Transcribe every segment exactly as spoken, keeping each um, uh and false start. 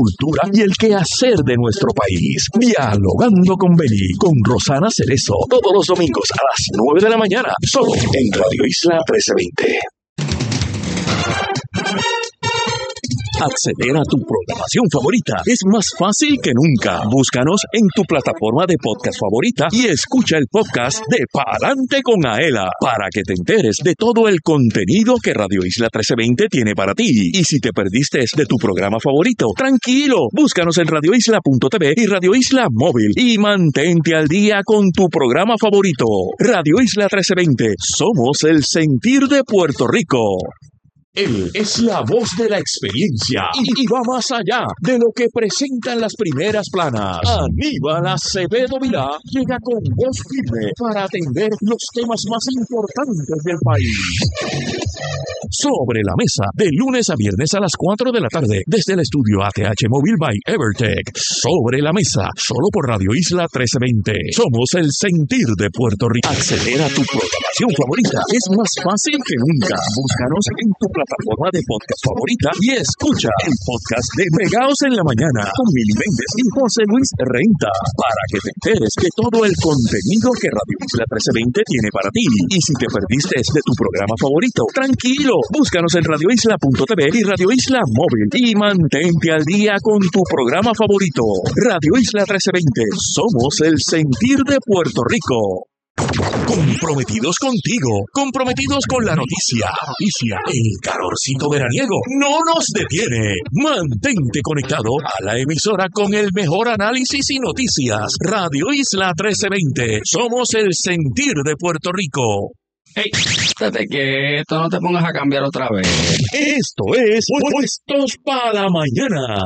cultura y el quehacer de nuestro país. Dialogando con Beli, con Rosana Cerezo, todos los domingos a las nueve de la mañana, solo en Radio Isla trece veinte. Acceder a tu programación favorita es más fácil que nunca. Búscanos en tu plataforma de podcast favorita y escucha el podcast de Pa'lante con Aela para que te enteres de todo el contenido que Radio Isla trece veinte tiene para ti. Y si te perdiste de tu programa favorito, tranquilo, búscanos en radio isla punto t v y Radio Isla Móvil y mantente al día con tu programa favorito. Radio Isla trece veinte, somos el sentir de Puerto Rico. Él es la voz de la experiencia y, y va más allá de lo que presentan las primeras planas. Aníbal Acevedo Vilá llega con voz firme para atender los temas más importantes del país. Sobre la mesa, de lunes a viernes a las cuatro de la tarde, desde el estudio A T H Móvil by Evertech. Sobre la mesa, solo por Radio Isla trece veinte. Somos el sentir de Puerto Rico. Acceder a tu programación favorita es más fácil que nunca. Búscanos en tu plataforma de podcast favorita y escucha el podcast de Pegaos en la Mañana con Mili Méndez y José Luis Renta para que te enteres de todo el contenido que Radio Isla trece veinte tiene para ti. Y si te perdiste de tu programa favorito, tranquilo, búscanos en radio isla punto t v y Radio Isla Móvil y mantente al día con tu programa favorito. Radio Isla trece veinte, somos el sentir de Puerto Rico. Comprometidos contigo, comprometidos con la noticia. Noticia, el calorcito veraniego no nos detiene. Mantente conectado a la emisora con el mejor análisis y noticias. Radio Isla trece veinte, somos el sentir de Puerto Rico. Hey, espérate que esto no te pongas a cambiar otra vez. Esto es Puestos para la Mañana.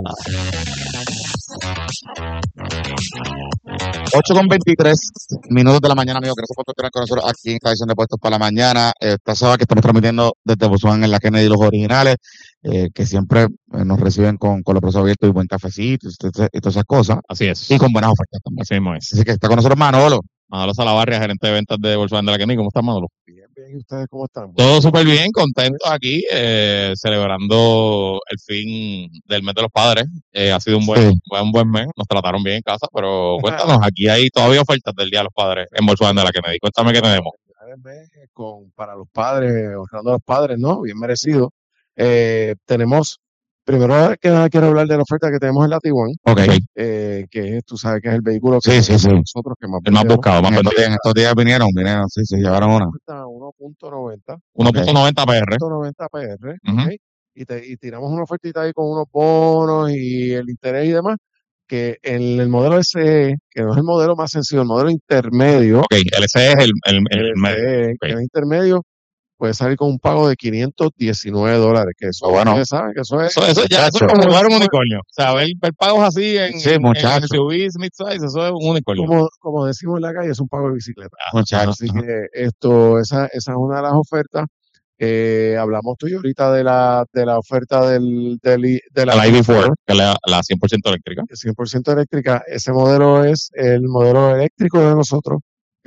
ocho con veintitrés minutos de la mañana, amigos. Gracias por estar con nosotros aquí en esta edición de Puestos para la Mañana. Esta sabe que estamos transmitiendo desde Botswana en la Kennedy Los Originales, eh, que siempre eh, nos reciben con, con los brazos abiertos y buen cafecito y, y todas esas cosas. Así es. Y con buenas ofertas también. Así mismo es. Así que está con nosotros Manolo. Manolo Salavarria, gerente de ventas de Volkswagen de la Kennedy. ¿Cómo estás, Manolo? Bien, bien. ¿Y ustedes cómo están? Todo súper bien, contentos aquí, eh, celebrando el fin del mes de los padres. Eh, ha sido un buen, Sí. buen, buen mes. Nos trataron bien en casa, pero cuéntanos, aquí hay todavía ofertas del Día de los Padres en Volkswagen de la Kennedy. Cuéntame qué tenemos. Con, para los padres, honrando a los padres, ¿no? Bien merecido. Eh, tenemos, primero que nada quiero hablar de la oferta que tenemos en la Tiguan, Ok. eh, que es, tú sabes que es el vehículo que Sí, sí, sí. nosotros que más El más vendemos. buscado, más En estos, vendido. días, en estos días vinieron, vinieron, sí, se llevaron una. uno punto noventa. uno punto noventa P R. uno punto noventa P R, Ujú. ¿ok? Y, te, y tiramos una ofertita ahí con unos bonos y el interés y demás, que en el modelo S E, que no es el modelo más sencillo, el modelo intermedio, Ok, el S es el, el, el, el el medio. S E, Ok. que es intermedio, puede salir con un pago de quinientos diecinueve dólares, que eso, Ah, bueno. ustedes saben que eso es... Eso, eso ya eso es como jugar un unicornio. O sea, ver, ver pagos así en, Sí, en, muchacho. en S U Vs, mid-size, eso es un unicornio. Como, como decimos en la calle, es un pago de bicicleta. Muchachos. Así que esto, esa, esa es una de las ofertas. Eh, hablamos tú y yo ahorita de la, de la oferta del, del, de la La I V cuatro, que es la, la cien por ciento eléctrica. cien por ciento eléctrica. Ese modelo es el modelo eléctrico de nosotros,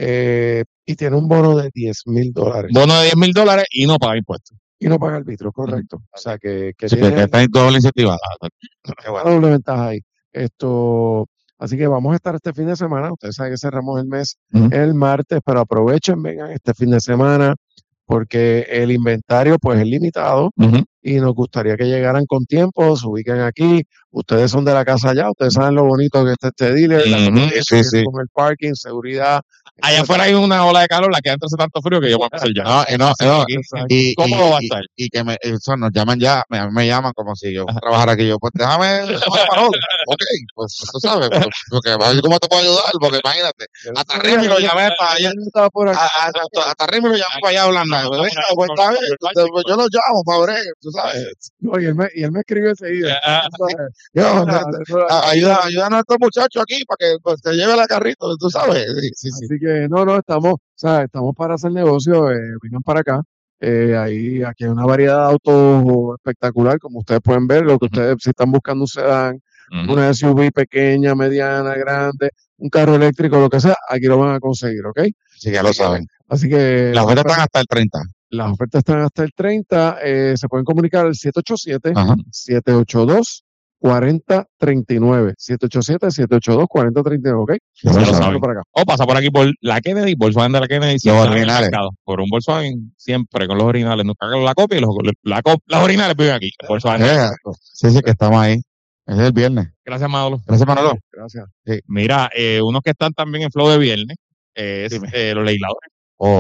eh, y tiene un bono de diez mil dólares Bono de diez mil dólares y no paga impuestos. y no paga el vitro, correcto. O sea que, que Sí, que tiene está en doble incentivada. Qué una bueno. doble ventaja ahí. Esto, así que vamos a estar este fin de semana. Ustedes saben que cerramos el mes Ujú. el martes, pero aprovechen, vengan este fin de semana, porque el inventario pues es limitado Ujú. y nos gustaría que llegaran con tiempo, se ubiquen aquí. Ustedes son de la casa ya, ustedes saben lo bonito que está este dealer, la Ujú, conveniencia sí, que sí. es con el parking, seguridad. Allá afuera hay una ola de calor, la que hace tanto frío que yo voy a pasar ya. No, y no, y no, y- Exacto. y, ¿Cómo va a y- estar? y- y que me, eso nos llaman ya, me, a mí me llaman como si yo fuera a trabajar aquí. Yo, pues déjame, déjame parón. Ok, pues tú sabes, pues, porque a ver cómo te puedo ayudar, porque imagínate, hasta Remy lo llamé para allá, Estaba por aquí. a- a- hasta, hasta Remy lo llamé para allá hablando. Pues, venga, pues, está bien, pues, yo lo llamo para bregar, tú sabes. No, y él me, y él me escribió enseguida. Ah, Tú sabes. Yo, Ah, me- eso- a- ayuda, ayuda a estos muchachos aquí para que pues, te lleve la carrito, tú sabes. Sí, sí, sí. Así que no, no, estamos, o sea, estamos para hacer negocio, eh, vengan para acá. Eh, ahí, aquí hay una variedad de autos espectacular, como ustedes pueden ver, lo que ustedes, si están buscando un sedán, ujú. una S U V pequeña, mediana, grande, un carro eléctrico, lo que sea, aquí lo van a conseguir, ¿ok? Sí, ya lo saben. Así que Las ofertas están hasta el treinta. las ofertas están hasta el treinta, eh, se pueden comunicar al siete ocho siete, Ajá. siete ocho dos, cuarenta treinta y nueve. siete ocho siete, siete ocho dos, cuarenta treinta y nueve, ¿ok? Ya Eso lo sabe. saben. Por acá. O pasa por aquí por la Kennedy, Volkswagen de la Kennedy, siempre en el originales. mercado. Por un Volkswagen, siempre con los originales. Nunca con la copia y los, la cop- las originales viven aquí. Volkswagen. Eh, sí, sí, que estamos ahí. Ese es el viernes. Gracias, Manolo. Gracias, Manolo. Gracias. Mira, eh, unos que están también en flow de viernes es Dime. eh, los legisladores.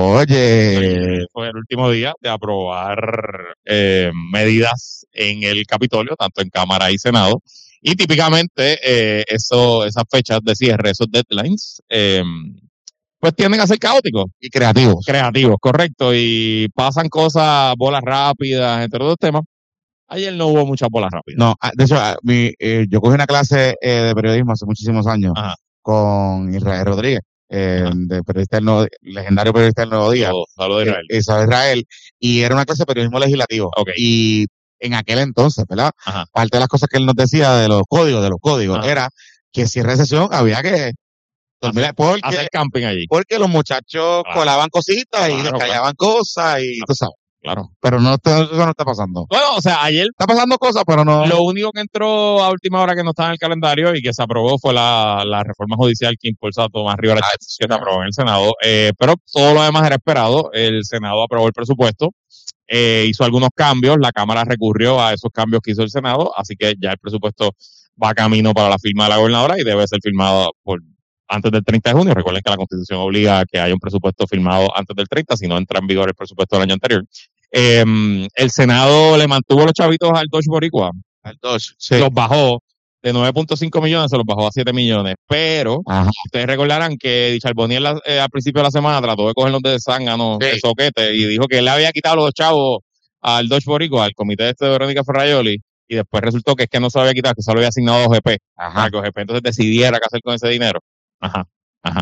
Oye, Eh, fue el último día de aprobar eh, medidas en el Capitolio, tanto en Cámara y Senado. Y típicamente eh, eso, esas fechas de cierre, esos deadlines, eh, pues tienden a ser caóticos. y creativos. Creativos, correcto. Y pasan cosas, bolas rápidas, entre otros temas. Ayer no hubo muchas bolas rápidas. No, ah, de hecho, ah, mi, eh, yo cogí una clase eh, de periodismo hace muchísimos años Ajá. con Israel Rodríguez, eh, Ajá. de periodista del Nuevo- legendario periodista del Nuevo Día, Saludos saludos de Israel. eh, Isabel Israel, y era una clase de periodismo legislativo. Ok. Y en aquel entonces, ¿verdad? Ajá. Parte de las cosas que él nos decía de los códigos, de los códigos, Ajá. era que si era sesión había que dormir Hacer, porque, hacer camping allí. porque los muchachos Claro. colaban cositas y Claro, descallaban cosas y tú sabes. Claro. Pero no, está- eso no está pasando. Bueno, o sea, ayer Está pasando cosas, pero no. lo único que entró a última hora que no estaba en el calendario y que se aprobó fue la, la reforma judicial que impulsa Tomás Rivera Ah, Chats, que se aprobó en el Senado. Eh, pero todo lo demás era esperado. El Senado aprobó el presupuesto, eh, hizo algunos cambios, la Cámara recurrió a esos cambios que hizo el Senado, así que ya el presupuesto va camino para la firma de la gobernadora y debe ser firmado por antes del treinta de junio. Recuerden que la Constitución obliga a que haya un presupuesto firmado antes del treinta, si no entra en vigor el presupuesto del año anterior. Eh, el Senado le mantuvo los chavitos al Dodge Boricua, Al Dodge, sí. los bajó de nueve punto cinco millones, se los bajó a siete millones, pero Ajá. ustedes recordarán que Di Charbonnier la- eh, al principio de la semana trató de cogerlos de zángano, Sí. de soquete, y dijo que él le había quitado los chavos al Dodge Boricua, al comité este de Verónica Ferraioli, y después resultó que es que no se lo había quitado, que se lo había asignado a O G P, Ajá. para que O G P entonces decidiera qué hacer con ese dinero. Ajá, ajá.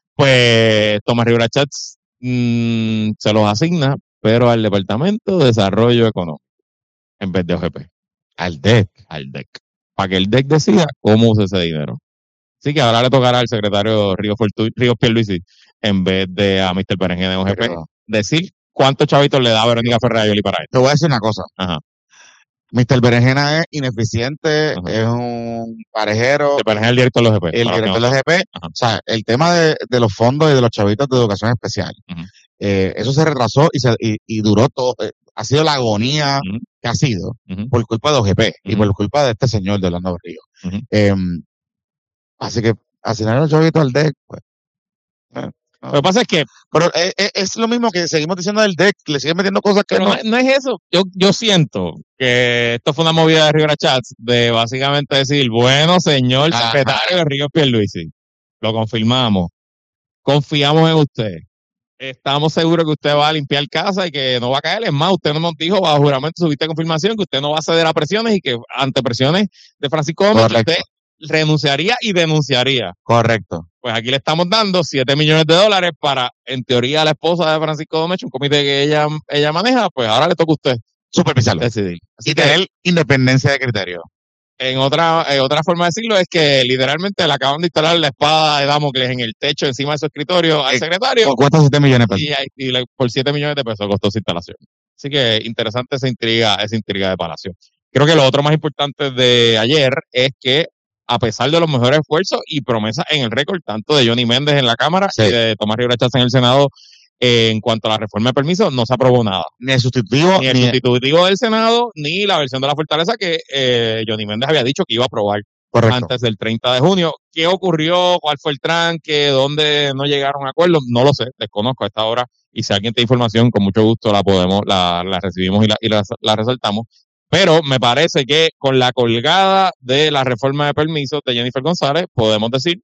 Pues Tomás Rivera Chats mm, se los asigna, pero al Departamento de Desarrollo Económico, en vez de O G P, Al D E C. al D E C, para que el D E C decida cómo usa ese dinero. Así que ahora le tocará al secretario Ríos Fortu- Ríos Pierluisi, en vez de a mister Berenjena en O G P, Pero decir cuántos chavitos le da a Verónica Ferraioli para esto. te voy a decir una cosa. Ajá. mister Berenjena es ineficiente, Ajá. es un parejero. De Berenjena el director de O G P. El para los que director no del G P, Ajá. o sea, el tema de, de los fondos y de los chavitos de educación especial, Ujú. eh, eso se retrasó y, se, y, y duró todo, eh, ha sido la agonía Ujú, que ha sido ujú, por culpa de O G P y Ujú. por culpa de este señor de Orlando Ríos. ujú. Eh, así que asignar los chavitos al D E C, pues, eh, Lo que pasa es que pero es, es- es lo mismo que seguimos diciendo del D E C, le siguen metiendo cosas que pero no. no, no es eso. Yo, yo siento que esto fue una movida de Rivera Chats de básicamente decir, bueno, señor Ajá. secretario de Ríos Pierluisi, lo confirmamos, confiamos en usted. Estamos seguros que usted va a limpiar casa y que no va a caer. Es más, usted no nos dijo bajo juramento, subiste confirmación, que usted no va a ceder a presiones y que ante presiones de Francisco Gómez Correcto. usted renunciaría y denunciaría. Correcto. Pues aquí le estamos dando siete millones de dólares para, en teoría, la esposa de Francisco Gómez, un comité que ella, ella maneja, pues ahora le toca a usted Supervisarlo. decidir. Así Y que, tener independencia de criterio. en otra, en otra forma de decirlo, es que literalmente le acaban de instalar la espada de Damocles en el techo encima de su escritorio al Eh, secretario Cuesta siete millones de pesos. y, ahí- y le- por siete millones de pesos costó su instalación. Así que interesante esa intriga, esa intriga de Palacio. Creo que lo otro más importante de ayer es que, a pesar de los mejores esfuerzos y promesas en el récord, tanto de Johnny Méndez en la Cámara Sí. y de Tomás Rivera Chats en el Senado, eh, en cuanto a la reforma de permisos, no se aprobó nada. Ni el sustitutivo, Ni el ni el- sustitutivo del Senado, ni la versión de la Fortaleza que eh, Johnny Méndez había dicho que iba a aprobar correcto. antes del treinta de junio. ¿Qué ocurrió? ¿Cuál fue el tranque? ¿Dónde no llegaron a acuerdos? No lo sé, desconozco a esta hora. Y si alguien tiene información, con mucho gusto la podemos, la, la recibimos y, la, y la, la resaltamos. Pero me parece que con la colgada de la reforma de permisos de Jennifer González, podemos decir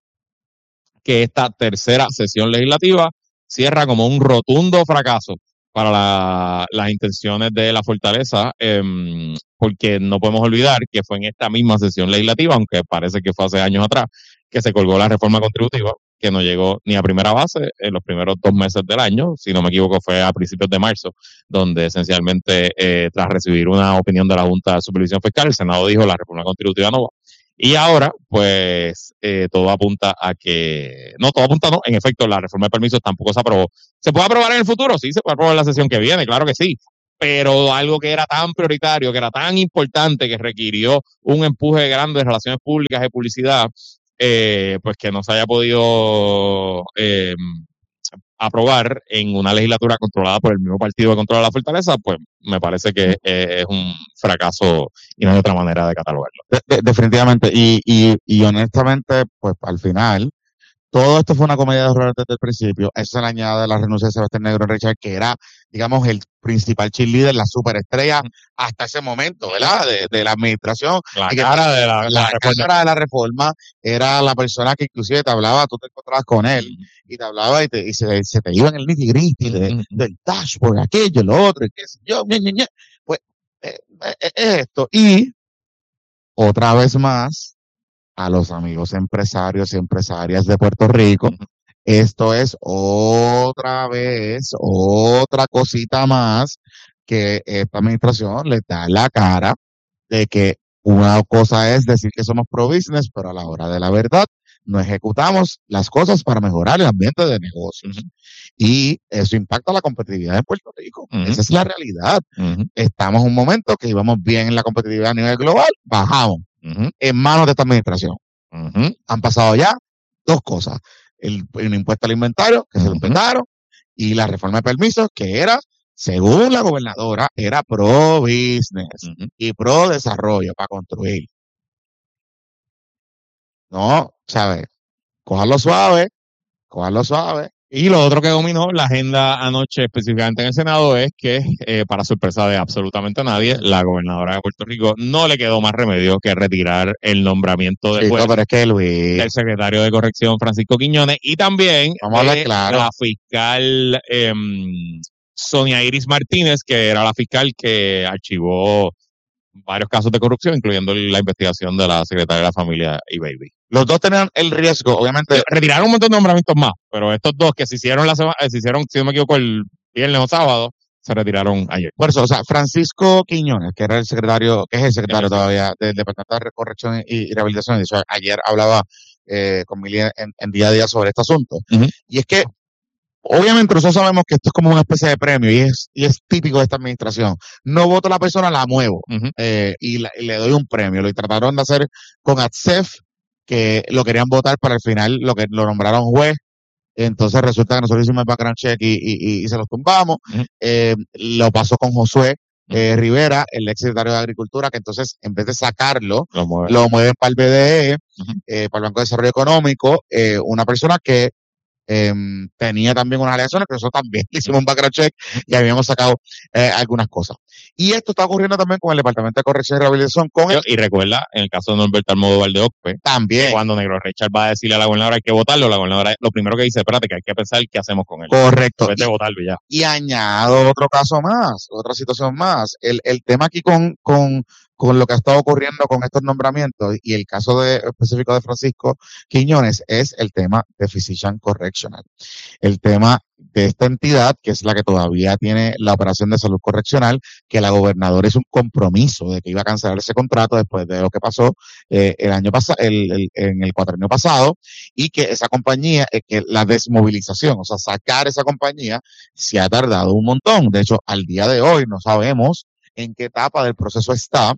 que esta tercera sesión legislativa cierra como un rotundo fracaso para la- las intenciones de la Fortaleza, em, porque no podemos olvidar que fue en esta misma sesión legislativa, aunque parece que fue hace años atrás, que se colgó la reforma contributiva, que no llegó ni a primera base en los primeros dos meses del año, si no me equivoco fue a principios de marzo, donde esencialmente eh, tras recibir una opinión de la Junta de Supervisión Fiscal, el Senado dijo la reforma contributiva no va. Y ahora, pues, eh, todo apunta a que, no, todo apunta no, en efecto, la reforma de permisos tampoco se aprobó. ¿Se puede aprobar en el futuro? Sí, se puede aprobar en la sesión que viene, claro que sí. pero algo que era tan prioritario, que era tan importante, que requirió un empuje grande de relaciones públicas y publicidad, eh, pues que no se haya podido eh, aprobar en una legislatura controlada por el mismo partido que controla la Fortaleza, pues me parece que eh, es un fracaso y no hay otra manera de catalogarlo. De- de- definitivamente. Y, y, y honestamente, pues al final, todo esto fue una comedia de horrores desde el principio. Eso se le añade la renuncia de Sebastián Negro Richard, que era, digamos, el principal cheerleader, la superestrella hasta ese momento, ¿verdad? De, de la administración. La Y que cara de la, la la reforma. cara de la reforma era la persona que inclusive te hablaba, tú te encontrabas con él y te hablaba y, te, y se, se te iba en el nitty gritty de, Ujú. del dashboard, aquello, lo otro, y qué sé yo, ñe, ñe, ñe. Pues eh, eh, es esto. Y otra vez más, a los amigos empresarios y empresarias de Puerto Rico, esto es otra vez, otra cosita más que esta administración le da en la cara de que una cosa es decir que somos pro business, pero a la hora de la verdad no ejecutamos las cosas para mejorar el ambiente de negocios. Y eso impacta la competitividad en Puerto Rico. Ujú. Esa es la realidad. Ujú, Estamos en un momento que íbamos bien en la competitividad a nivel global, bajamos ujú, en manos de esta administración. ujú. Han pasado ya dos cosas. El, el impuesto al inventario, que se lo Ujú. inventaron, y la reforma de permisos, que era, según la gobernadora, era pro business Ujú. y pro desarrollo para construir. No, ¿sabes? Cojarlo suave, cojarlo suave. Y lo otro que dominó la agenda anoche específicamente en el Senado es que, eh, para sorpresa de absolutamente nadie, la gobernadora de Puerto Rico no le quedó más remedio que retirar el nombramiento de Chico, juez pero es que Luis, del secretario de Corrección Francisco Quiñones y también Vamos a hablar de claro. la fiscal em, Sonia Iris Martínez, que era la fiscal que archivó varios casos de corrupción, incluyendo la investigación de la secretaria de la familia y Baby. los dos tenían el riesgo, obviamente. Retiraron un montón de nombramientos más, pero estos dos que se hicieron la semana, se hicieron, si no me equivoco, el viernes o sábado, se retiraron ayer. Por eso, o sea, Francisco Quiñones, que era el secretario, que es el secretario Sí, sí. todavía del Departamento de Corrección y, y Rehabilitación, de hecho, ayer hablaba eh, con Mili en, en día a día sobre este asunto. Ujú. Y es que, obviamente, nosotros sabemos que esto es como una especie de premio y es, y es típico de esta administración. No voto a la persona, la muevo Ujú. eh, y, la- y le doy un premio. Lo trataron de hacer con ATSEF, que lo querían votar, para el final lo que lo nombraron juez. Entonces resulta que nosotros hicimos el background check y, y, y, y se los tumbamos. Ujú. Eh, lo pasó con Josué eh, Rivera, el ex secretario de Agricultura, que entonces en vez de sacarlo, Lo mueve. lo mueven para el B D E, Ujú. eh, para el Banco de Desarrollo Económico, eh, una persona que eh, tenía también unas alegaciones, pero eso también le hicimos un background check y habíamos sacado eh, algunas cosas. Y esto está ocurriendo también con el Departamento de Corrección y Rehabilitación, con el Y recuerda, en el caso de Norberto Almodóvar de Ocpe, que también. cuando Negro Richard va a decirle a la gobernadora hay que votarlo, la gobernadora lo primero que dice, espérate, que hay que pensar qué hacemos con él. Correcto. Vete a votarlo y ya. Y añado otro caso más, otra situación más. El, el tema aquí con, con, con lo que ha estado ocurriendo con estos nombramientos y el caso de, específico de Francisco Quiñones es el tema de Physician Correctional. El tema de esta entidad, que es la que todavía tiene la operación de salud correccional, que la gobernadora hizo un compromiso de que iba a cancelar ese contrato después de lo que pasó eh, el año pasado, el, el, en el cuatrienio pasado, y que esa compañía, eh, que la desmovilización, o sea, sacar esa compañía, se ha tardado un montón. De hecho, al día de hoy no sabemos en qué etapa del proceso está,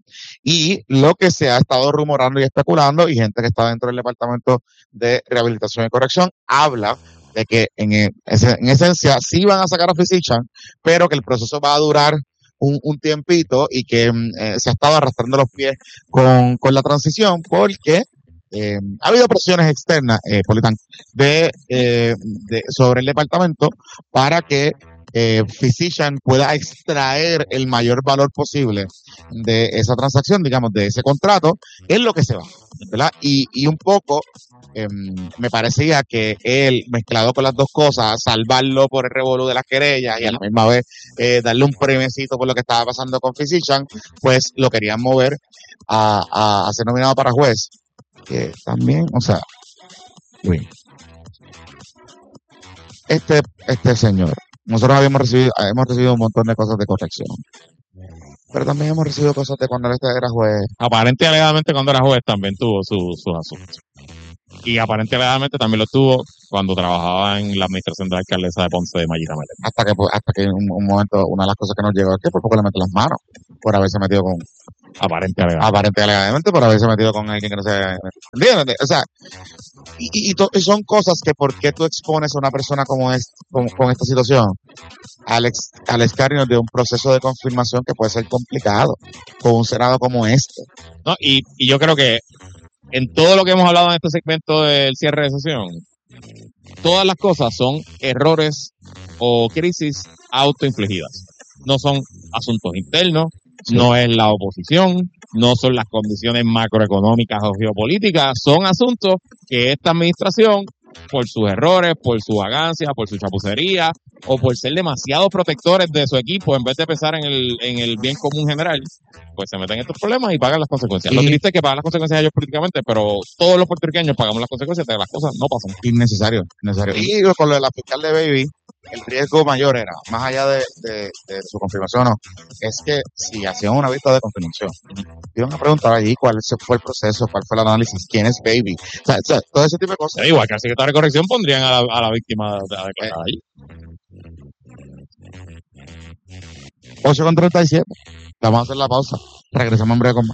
y lo que se ha estado rumorando y especulando, y gente que está dentro del Departamento de Rehabilitación y Corrección, habla de que en, en esencia sí van a sacar a Physician, pero que el proceso va a durar un, un tiempito y que eh, se ha estado arrastrando los pies con, con la transición porque eh, ha habido presiones externas, eh, Politán, de, eh, de, sobre el departamento para que eh, Physician pueda extraer el mayor valor posible de esa transacción, digamos, de ese contrato, es lo que se va, ¿verdad? Y, y un poco eh, me parecía que él, mezclado con las dos cosas, salvarlo por el revolú de las querellas y a la misma vez eh, darle un premiecito por lo que estaba pasando con Physician, pues lo querían mover a, a, a ser nominado para juez. Que también, o sea, Luis, este, este señor, nosotros habíamos recibido, hemos recibido un montón de cosas de corrección, pero también hemos recibido cosas de cuando él era juez. Aparente y alegadamente cuando era juez también tuvo sus su asuntos. Y aparentemente también lo tuvo cuando trabajaba en la administración de la alcaldesa de Ponce, de Mayita Melén. Hasta que, pues, hasta que un, un momento, una de las cosas que nos llegó es que por poco le mete las manos por haberse metido con, Aparentemente. aparentemente por haberse metido con alguien que no se... ¿Entiendes? O sea, y, y, y, to- y son cosas que por qué tú expones a una persona como es, con, con esta situación al, ex, al escarnio de un proceso de confirmación que puede ser complicado con un Senado como este. ¿No? Y, y yo creo que en todo lo que hemos hablado en este segmento del cierre de sesión, todas las cosas son errores o crisis autoinfligidas. No son asuntos internos, Sí. no es la oposición, no son las condiciones macroeconómicas o geopolíticas, son asuntos que esta administración, por sus errores, por su vagancia, por su chapucería o por ser demasiado protectores de su equipo en vez de pensar en el, en el bien común general, pues se meten en estos problemas y pagan las consecuencias. Y- Lo triste es que pagan las consecuencias ellos políticamente, pero todos los puertorriqueños pagamos las consecuencias de que las cosas no pasan. Innecesario, innecesario. Y lo- con lo de la fiscal de Baby, el riesgo mayor era, más allá de, de, de su confirmación o no, es que si hacían una vista de confirmación, iban a preguntar allí cuál se fue el proceso, cuál fue el análisis, quién es Baby, o sea, o sea, todo ese tipo de cosas. Da igual que al secretario de corrección pondrían a la, a la víctima de la declarada ahí. ocho con treinta y siete. Vamos a hacer la pausa. Regresamos en breve con más.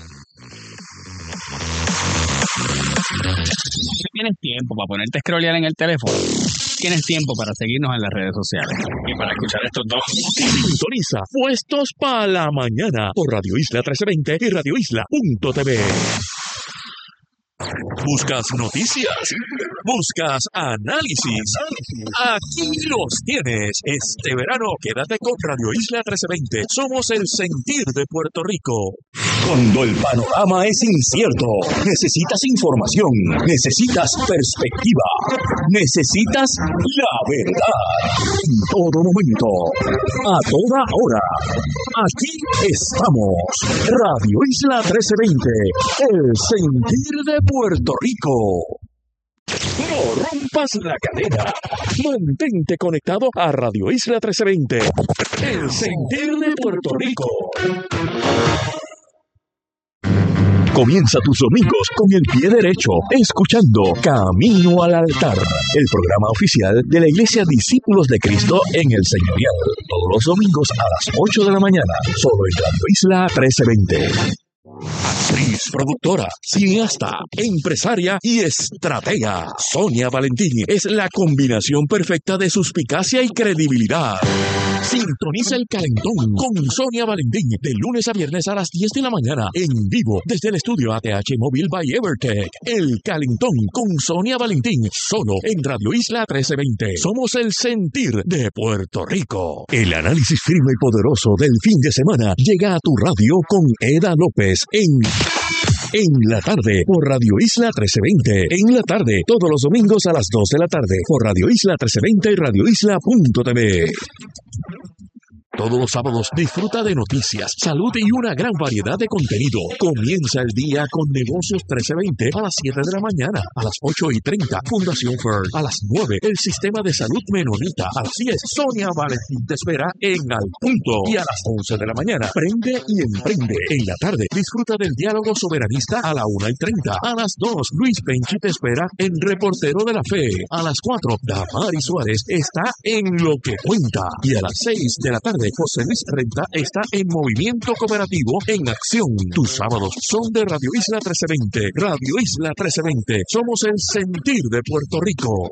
Tienes tiempo para ponerte a scrollear en el teléfono. Tienes tiempo para seguirnos en las redes sociales. Y para escuchar estos dos. Sintoniza Puestos para la Mañana por Radio Isla trece veinte y radio isla punto t v. ¿Buscas noticias? ¿Buscas análisis? Aquí los tienes. Este verano quédate con Radio Isla trece veinte. Somos el sentir de Puerto Rico. Cuando el panorama es incierto, necesitas información, necesitas perspectiva, necesitas la verdad. En todo momento, a toda hora. Aquí estamos. Radio Isla trece veinte. El sentir de Puerto Rico. No rompas la cadena. Mantente conectado a Radio Isla trece veinte. El sentir de Puerto Rico. Comienza tus domingos con el pie derecho, escuchando Camino al Altar, el programa oficial de la Iglesia Discípulos de Cristo en el Señorial. Todos los domingos a las ocho de la mañana, solo en Radio Isla trece veinte. Actriz, productora, cineasta, empresaria y estratega. Sonia Valentín es la combinación perfecta de suspicacia y credibilidad. Sintoniza El Calentón con Sonia Valentín de lunes a viernes a las diez de la mañana en vivo desde el estudio A T H Móvil by Evertech. El Calentón con Sonia Valentín solo en Radio Isla trece veinte. Somos el sentir de Puerto Rico. El análisis firme y poderoso del fin de semana llega a tu radio con Eda López en En la tarde por Radio Isla trece veinte. En la tarde todos los domingos a las dos de la tarde por Radio Isla trece veinte y radio isla punto t v. Todos los sábados disfruta de noticias, salud y una gran variedad de contenido. Comienza el día con Negocios trece veinte a las siete de la mañana, a las ocho y treinta, Fundación Fern, a las nueve, el Sistema de Salud Menonita, a las diez, Sonia Valentín te espera en Al Punto, y a las once de la mañana, Prende y Emprende. En la tarde, disfruta del Diálogo Soberanista a la una y treinta, a las dos, Luis Penchi te espera en Reportero de la Fe, a las cuatro, Damari Suárez está en Lo que Cuenta, y a las seis de la tarde, José Luis Renta está en Movimiento Cooperativo en Acción. Tus sábados son de Radio Isla trece veinte. Radio Isla trece veinte. Somos el sentir de Puerto Rico.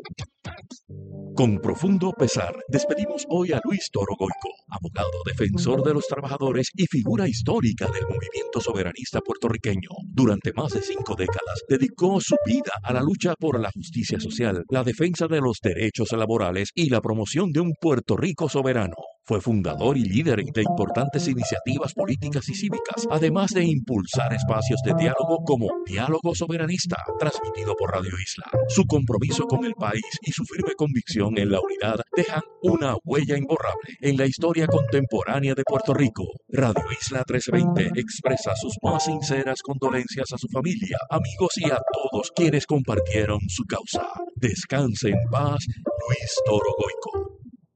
Con profundo pesar, despedimos hoy a Luis Toro Goico, abogado defensor de los trabajadores y figura histórica del movimiento soberanista puertorriqueño. Durante más de cinco décadas, dedicó su vida a la lucha por la justicia social, la defensa de los derechos laborales y la promoción de un Puerto Rico soberano. Fue fundador y líder de importantes iniciativas políticas y cívicas, además de impulsar espacios de diálogo como Diálogo Soberanista, transmitido por Radio Isla. Su compromiso con el país y su firme convicción en la unidad dejan una huella imborrable en la historia contemporánea de Puerto Rico. Radio Isla trece veinte expresa sus más sinceras condolencias a su familia, amigos y a todos quienes compartieron su causa. Descanse en paz, Luis Toro Goico.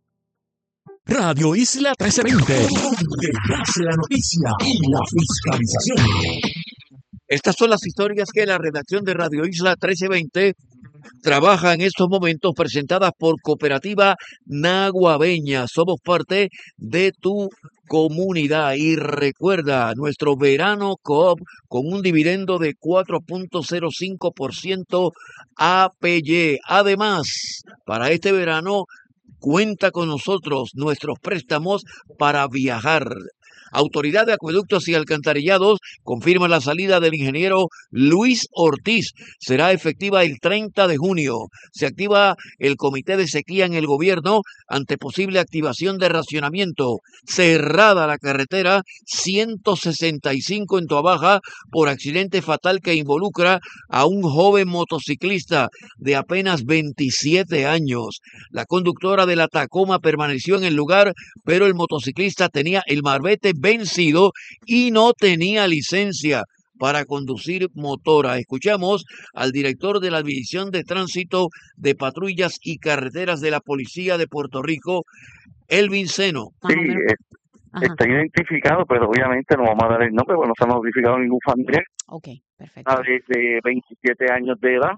Radio Isla trece veinte, donde nace la noticia y la fiscalización. Estas son las historias que la redacción de Radio Isla trece veinte trabaja en estos momentos, presentadas por Cooperativa Naguabeña. Somos parte de tu comunidad y recuerda nuestro verano Coop con un dividendo de cuatro punto cero cinco por ciento A P Y. Además, para este verano cuenta con nosotros nuestros préstamos para viajar. Autoridad de Acueductos y Alcantarillados confirma la salida del ingeniero Luis Ortiz. Será efectiva el treinta de junio. Se activa el comité de sequía en el gobierno ante posible activación de racionamiento. Cerrada la carretera ciento sesenta y cinco en Toabaja por accidente fatal que involucra a un joven motociclista de apenas veintisiete años. La conductora de la Tacoma permaneció en el lugar, pero el motociclista tenía el marbete vencido y no tenía licencia para conducir motora. Escuchamos al director de la División de Tránsito de Patrullas y Carreteras de la Policía de Puerto Rico, Elvin Seno. Sí, eh, está identificado, pero obviamente no vamos a dar el nombre porque no se ha notificado ningún familiar. Ok, perfecto. De veintisiete años de edad.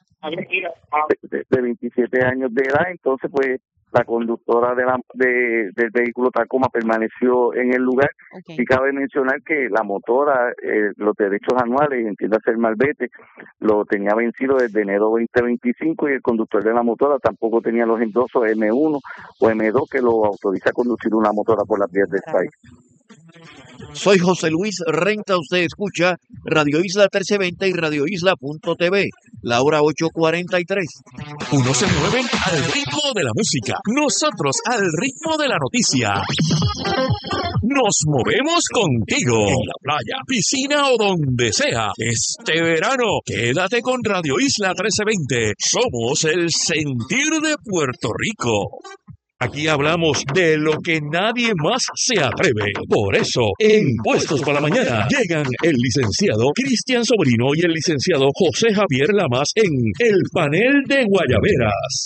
De, de, de veintisiete años de edad, entonces pues la conductora de la, de, del vehículo Tacoma permaneció en el lugar. Okay. Y cabe mencionar que la motora, eh, los derechos anuales, entiéndase el malvete, lo tenía vencido desde enero veinte veinticinco y el conductor de la motora tampoco tenía los endosos eme uno o eme dos que lo autoriza a conducir una motora por las vías del país. Soy José Luis Renta, usted escucha Radio Isla trece veinte y Radio Isla punto t v, la hora ocho cuarenta y tres. Unos se mueven al ritmo de la música, nosotros al ritmo de la noticia. Nos movemos contigo en la playa, piscina o donde sea. Este verano, quédate con Radio Isla trece veinte. Somos el sentir de Puerto Rico. Aquí hablamos de lo que nadie más se atreve. Por eso, en Puestos para la Mañana, llegan el licenciado Cristian Sobrino y el licenciado José Javier Lamas en el panel de Guayaberas.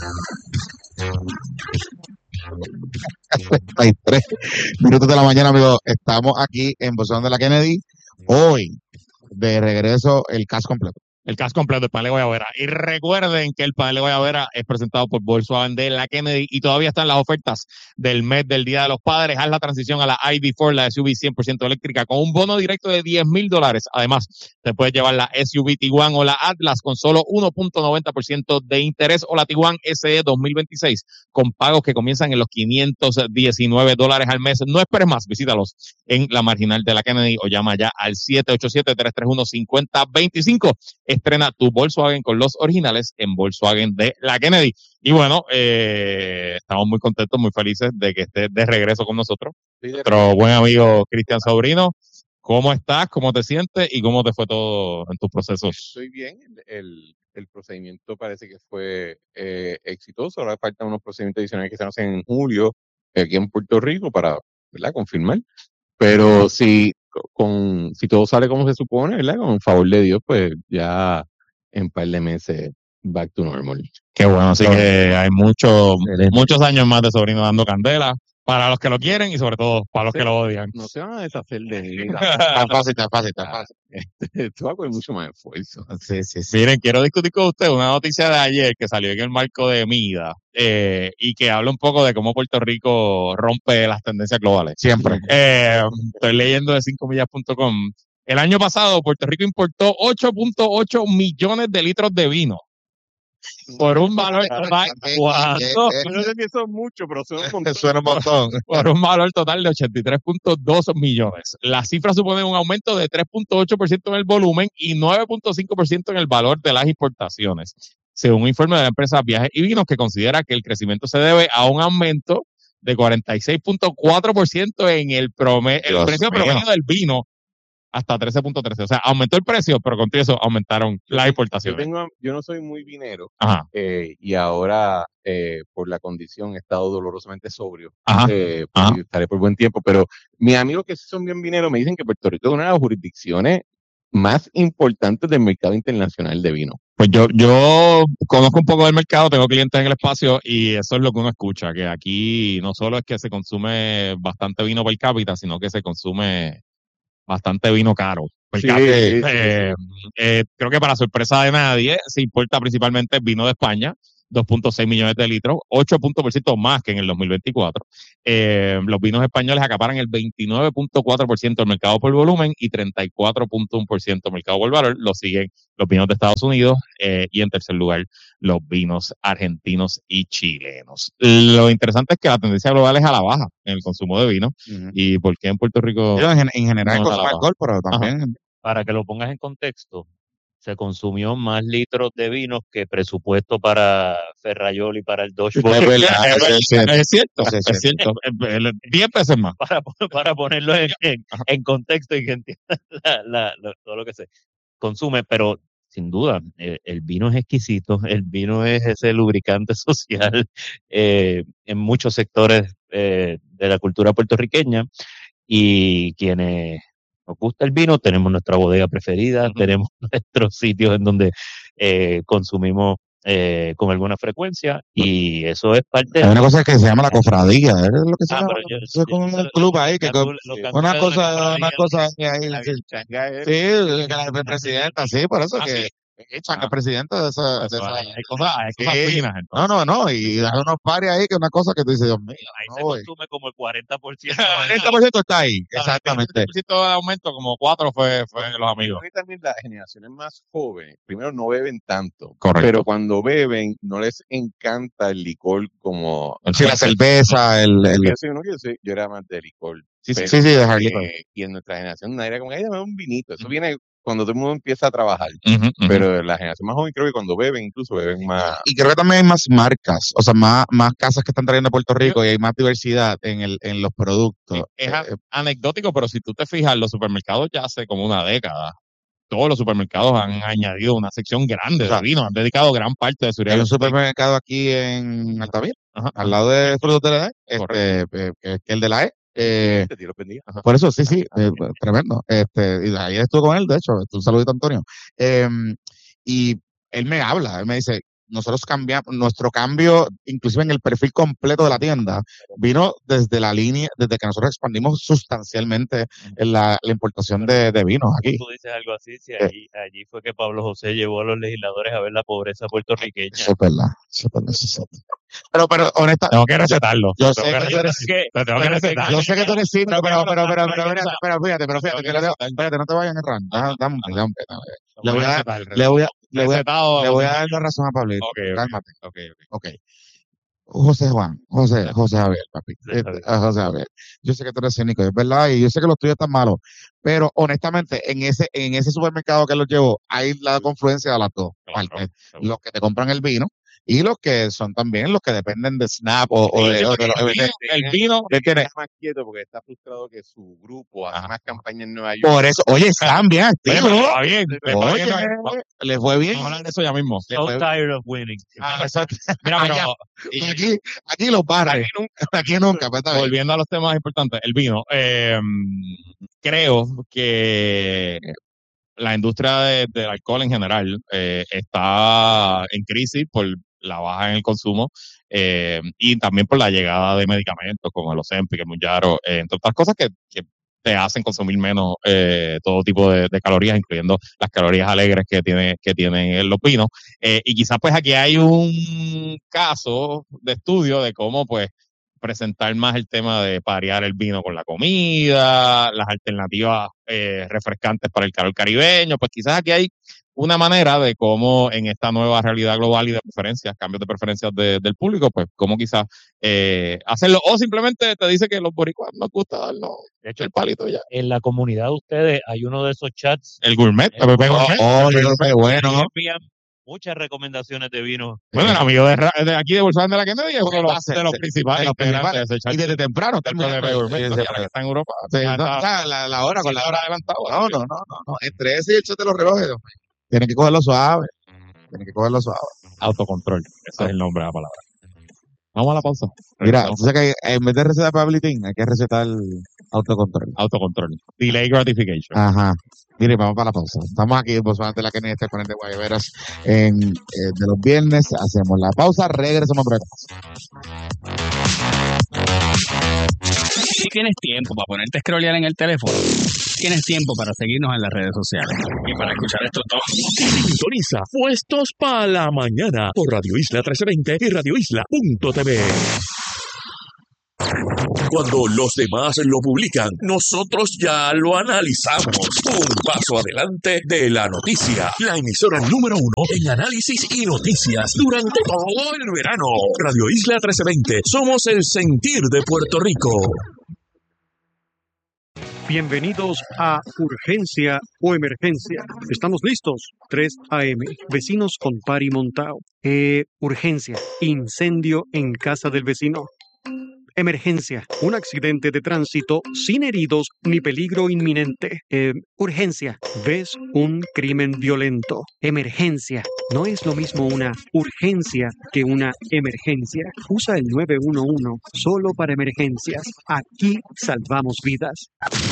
Hay tres minutos de la mañana, amigos. Estamos aquí en Bolsón de la Kennedy. Hoy, de regreso, el caso completo. El caso completo del panel de Guayabera. Y recuerden que el panel de Guayabera es presentado por Volkswagen de la Kennedy y todavía están las ofertas del mes del Día de los Padres. Haz la transición a la I D cuatro, la S U V cien por ciento eléctrica, con un bono directo de diez mil dólares. Además, te puedes llevar la S U V Tiguan o la Atlas con solo uno punto noventa por ciento de interés o la Tiguan S E dos mil veintiséis con pagos que comienzan en los quinientos diecinueve dólares al mes. No esperes más, visítalos en la marginal de la Kennedy o llama ya al siete ocho siete, tres tres uno, cinco cero dos cinco. Estrena tu Volkswagen con los originales en Volkswagen de la Kennedy. Y bueno, eh, estamos muy contentos, muy felices de que estés de regreso con nosotros. Sí, nuestro buen amigo Cristian Sobrino. ¿Cómo estás? ¿Cómo te sientes? ¿Y cómo te fue todo en tus procesos? Estoy bien. El, el procedimiento parece que fue eh, exitoso. Ahora faltan unos procedimientos adicionales que se hacen en julio aquí en Puerto Rico para, ¿verdad?, confirmar. Pero si, con, si todo sale como se supone, ¿verdad?, con el favor de Dios, pues ya en un par de meses back to normal. Qué bueno, así que hay muchos muchos años más de Sobrino dando candela para los que lo quieren y sobre todo para los Sí. que lo odian. No se van a deshacer de mí. Tan fácil, tan fácil, tan fácil. Esto va a coger mucho más esfuerzo. Sí, sí, sí. Miren, quiero discutir con ustedes una noticia de ayer que salió en el marco de MIDA eh, y que habla un poco de cómo Puerto Rico rompe las tendencias globales. Siempre. Eh, estoy leyendo de cinco millas punto com. El año pasado Puerto Rico importó ocho punto ocho millones de litros de vino por un valor total, ¿cuánto? Eh, eh, No sé si eso es mucho, pero son un montón. Suena un montón. por un valor total de ochenta y tres punto dos millones. La cifra supone un aumento de tres punto ocho por ciento en el volumen y nueve punto cinco por ciento en el valor de las importaciones, según un informe de la empresa Viajes y Vinos, que considera que el crecimiento se debe a un aumento de cuarenta y seis punto cuatro por ciento en el, prome- el Dios precio mío. promedio del vino hasta trece punto trece. O sea, aumentó el precio, pero con todo eso aumentaron las Yo importaciones. tengo, yo no soy muy vinero, Ajá, eh, y ahora, eh, por la condición, he estado dolorosamente sobrio. ajá. Eh, Ajá. y estaré por buen tiempo, pero mis amigos que sí son bien vineros me dicen que Puerto Rico es una de las jurisdicciones más importantes del mercado internacional de vino. Pues yo, yo conozco un poco del mercado, tengo clientes en el espacio y eso es lo que uno escucha, que aquí no solo es que se consume bastante vino per cápita, sino que se consume bastante vino caro. Sí, Sí, eh, eh, creo que para sorpresa de nadie, se importa principalmente vino de España, dos punto seis millones de litros, ocho punto por ciento más que en el dos mil veinticuatro. Eh, los vinos españoles acaparan el veintinueve punto cuatro por ciento del mercado por volumen y treinta y cuatro punto uno por ciento del mercado por valor. Lo siguen los vinos de Estados Unidos eh, y en tercer lugar los vinos argentinos y chilenos. Lo interesante es que la tendencia global es a la baja en el consumo de vino. Ujú. ¿Y por qué en Puerto Rico? Yo, en, en general, no con es a la baja? alcohol, pero también. Para que lo pongas en contexto, se consumió más litros de vinos que presupuesto para Ferrayol y para el Dodge Bowl. Es verdad, Es, eso es cierto. es cierto, Eso es es cierto. Eh, eh, diez veces más. para, para ponerlo en, en, en contexto y que entiendan la, la, lo- todo lo que se consume, pero sin duda, eh, el vino es exquisito, el vino es ese lubricante social eh, en muchos sectores eh, de la cultura puertorriqueña y quienes nos gusta el vino, tenemos nuestra bodega preferida, Ujú. tenemos nuestros sitios en donde eh, consumimos eh, con alguna frecuencia y eso es parte Hay una cosa que se llama la cofradía, ¿es lo que se Ah, llama? pero yo- Eso es como yo- un lo- club lo- ahí que la con- cul- los sí, cantores una de la cosa, cofradía, una cosa ahí, La sí, changa es- sí, que la presidenta, sí, por eso Ah, que sí. es changa Ah. presidenta de esa, de Eso, esa- hay, hay cosas, hay cosas Sí. finas. No, Entonces. no, no, y hay unos pares ahí que una cosa que tú dices, Dios mío, ahí no se voy. consume como el cuarenta por ciento. cuarenta por ciento está ahí, exactamente. El de aumento, como cuatro fue, fue los amigos. Creo que también las generaciones más jóvenes, primero no beben tanto, Correcto. pero cuando beben no les encanta el licor como... Sí, la cerveza, el, el- Yo soy uno que yo, soy- yo era más de licor. sí, sí, pero, sí, sí, dejar licor. eh, y en nuestra generación nadie era como, ay, dame un vinito. Eso viene cuando todo el mundo empieza a trabajar. Ujú, ujú. Pero la generación más joven creo que cuando beben, incluso beben más... Y creo que también hay más marcas, o sea, más, más casas que están trayendo a Puerto Rico y hay más diversidad en el, en los productos. es Eh, a- anecdótico, pero si tú te fijas, los supermercados ya hace como una década, todos los supermercados han añadido una sección grande de Claro. vino, han dedicado gran parte de su hay real un estate. supermercado aquí en Altavira, Ajá, al lado de Frutos de la E, Correcto. este, eh, que es el de la E. Eh, Te tiro pendiente. por eso, sí, sí, eh, tremendo. Este, y ayer estuve con él, de hecho, un saludito a Antonio. Eh, y él me habla, él me dice, nosotros cambiamos, nuestro cambio, inclusive en el perfil completo de la tienda, vino desde la línea, desde que nosotros expandimos sustancialmente en la, la importación de, de vinos aquí. Tú dices algo así, si Eh. allí, allí fue que Pablo José llevó a los legisladores a ver la pobreza puertorriqueña. Eso es verdad, eso es verdad, eso es cierto. Pero, pero, honesta, Tengo que recetarlo. yo Tengo sé que tú recetar- eres, que- te tengo que pero- recetar. yo sé que tú eres cínico, pero, pero, pero, pero, pero- pero, pero, pero fíjate, pero fíjate, que le debo- espérate, no te vayas en el run, dame, dame un break, dame un break, dame un break. Le voy a dar, le voy a, le voy a, Recetado. le voy a dar la razón a Pablito, Ok, ok. cálmate. Ok, ok. Ok. José Juan, José, José Javier, papi. José Javier. Este, ah, José Javier. Yo sé que tú eres cínico, es verdad, y yo sé que los tuyos están malos, pero honestamente, en ese, en ese supermercado que los llevo, hay la confluencia de las dos Claro, partes. seguro. Los que te compran el vino y los que son también los que dependen de Snap o, o de, o de los El vino, el vino, ¿Qué tiene? Está más quieto porque está frustrado que su grupo hace Ajá. más campaña en Nueva York. Por eso, oye, están bien Oye, pero activos. está bien. le está Oye, bien, no- les fue bien. Vamos a hablar de eso ya mismo. Les So fue- tired of winning. Ah, exacto. Mira, pero Allá. y- Aquí, aquí los barres. aquí nunca- Aquí nunca, pues, está bien. volviendo a los temas importantes, el vino, eh, creo que la industria de- del alcohol en general eh, está en crisis por la baja en el consumo eh, y también por la llegada de medicamentos como el Ozempic, el Mounjaro, eh, entre otras cosas que, que te hacen consumir menos eh, todo tipo de, de calorías, incluyendo las calorías alegres que tiene que tienen los vinos. Eh, y quizás pues aquí hay un caso de estudio de cómo pues presentar más el tema de parear el vino con la comida, las alternativas eh, refrescantes para el calor caribeño, pues quizás aquí hay una manera de cómo en esta nueva realidad global y de preferencias, cambios de preferencias de- del público, pues cómo quizás eh, hacerlo, o simplemente te dice que los boricuas nos gusta darnos De hecho, el palito ya. en la comunidad de ustedes hay uno de esos chats El gourmet, El- el Pepe Gourmet. Oh, El Dios, gourmet. qué que bueno. envían muchas recomendaciones de vino. Bueno, el amigo de, Ra- de aquí de Bolsón de la Kennedy es uno de los, Base, de los sí, principales de los integrantes principales. de ese chat. Y desde temprano, Del terminando. Pepe Gourmet, Sí, ya sí, que está en Europa. sí, Ya no, está- ya, la, la hora con la hora. adelantado. No, no, no, no, no. Entre ese y el chat de los relojes, Dios mío. Tienen que cogerlo suave. Tienen que cogerlo suave. Autocontrol, ese es el nombre de la palabra. Vamos a la pausa. Mira, Regresamos. tú sabes que en vez de recetar Pablitín, hay que recetar autocontrol. Autocontrol. Delay gratification. Ajá. Mire, vamos para la pausa. Estamos aquí en Bolsonaro de la Kennedy, este ponente de Guayaberas en, eh, de los viernes. Hacemos la pausa, regresamos por acá. Si tienes tiempo para ponerte a scrollear en el teléfono, tienes tiempo para seguirnos en las redes sociales y para escuchar esto todo. Sintoniza Puestos para la Mañana por Radio Isla trece veinte y radio isla punto t v. Cuando los demás lo publican, nosotros ya lo analizamos. Un paso adelante de la noticia. La emisora número uno en análisis y noticias durante todo el verano. Radio Isla trece veinte. Somos el sentir de Puerto Rico. Bienvenidos a Urgencia o Emergencia. Estamos listos. tres a eme. Vecinos con pari montao. Eh, urgencia. Incendio en casa del vecino. Emergencia. Un accidente de tránsito sin heridos ni peligro inminente. Eh, urgencia. ¿Ves un crimen violento? Emergencia. No es lo mismo una urgencia que una emergencia. Usa el nueve uno uno solo para emergencias. Aquí salvamos vidas.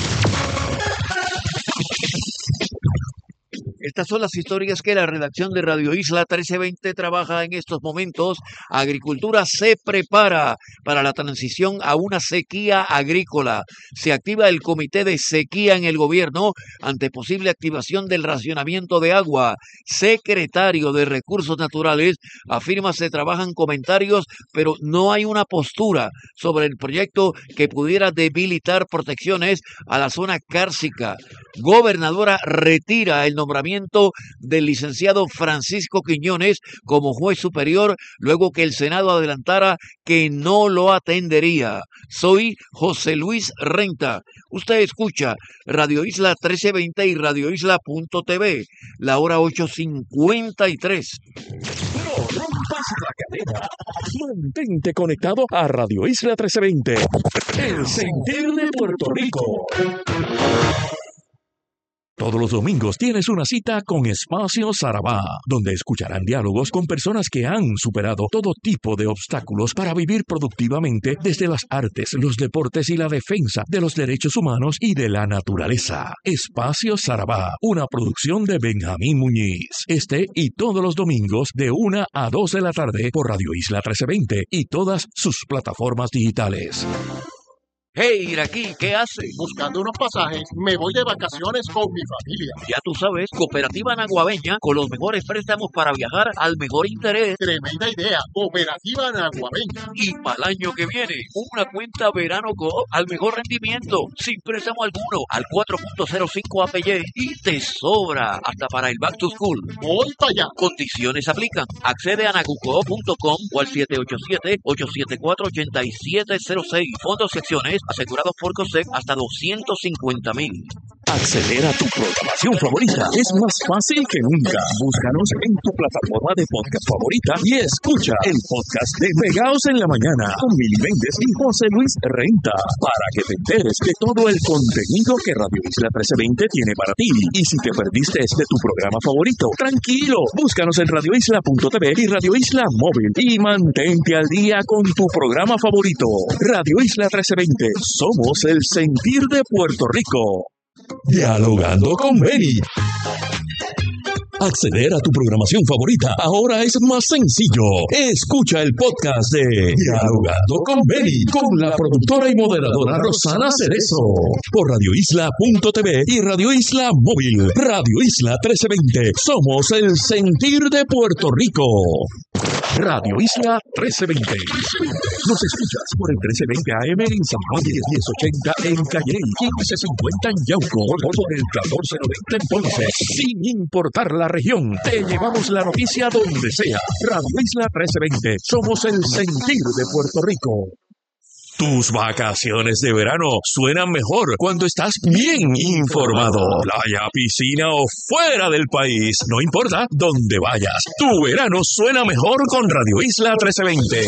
Estas son las historias que la redacción de Radio Isla trece veinte trabaja en estos momentos. Agricultura se prepara para la transición a una sequía agrícola. Se activa el comité de sequía en el gobierno ante posible activación del racionamiento de agua. Secretario de Recursos Naturales afirma se trabajan comentarios, pero no hay una postura sobre el proyecto que pudiera debilitar protecciones a la zona cárcica. Gobernadora retira el nombramiento del licenciado Francisco Quiñones como juez superior luego que el Senado adelantara que no lo atendería. Soy José Luis Renta. Usted escucha Radio Isla trece veinte y radio isla punto t v. La hora ocho cincuenta y tres. No rompas la cadena. Mantente conectado a Radio Isla trece veinte. El sentir de Puerto Rico. Todos los domingos tienes una cita con Espacio Sarabá, donde escucharán diálogos con personas que han superado todo tipo de obstáculos para vivir productivamente desde las artes, los deportes y la defensa de los derechos humanos y de la naturaleza. Espacio Sarabá, una producción de Benjamín Muñiz. Este y todos los domingos de una a dos de la tarde por Radio Isla trece veinte y todas sus plataformas digitales. Hey, Iraquí, ¿qué hace? Buscando unos pasajes, me voy de vacaciones con mi familia. Ya tú sabes, Cooperativa Naguabeña, con los mejores préstamos para viajar al mejor interés. Tremenda idea, Cooperativa Naguabeña. Y para el año que viene, una cuenta Verano Coop al mejor rendimiento, sin préstamo alguno, al cuatro punto cero cinco A P Y y te sobra hasta para el Back to School. Voy para allá. Condiciones aplican. Accede a nagucoop punto com o al siete ocho siete, ocho siete cuatro, ocho siete cero seis. Fondos secciones asegurados por COSEC hasta doscientos cincuenta mil. Acceder a tu programación favorita es más fácil que nunca. Búscanos en tu plataforma de podcast favorita y escucha el podcast de Pegaos en la Mañana con Mili Méndez y José Luis Renta para que te enteres de todo el contenido que Radio Isla trece veinte tiene para ti. Y si te perdiste de tu programa favorito, tranquilo, búscanos en radio isla punto t v y Radio Isla Móvil y mantente al día con tu programa favorito. Radio Isla trece veinte, somos el sentir de Puerto Rico. Dialogando con Benny. Acceder a tu programación favorita ahora es más sencillo. Escucha el podcast de Dialogando con Benny con la productora y moderadora Rosana Cerezo por radio isla punto t v y Radio Isla Móvil. Radio Isla trece veinte. Somos el sentir de Puerto Rico. Radio Isla trece veinte. Nos escuchas por el trece veinte A M en San Juan, diez ochenta en Calle, quince cincuenta en Yauco, por el catorce noventa en Ponce. Sin importar la región, te llevamos la noticia donde sea. Radio Isla trece veinte. Somos el sentir de Puerto Rico. Tus vacaciones de verano suenan mejor cuando estás bien informado. Playa, piscina o fuera del país, no importa dónde vayas. Tu verano suena mejor con Radio Isla trece veinte.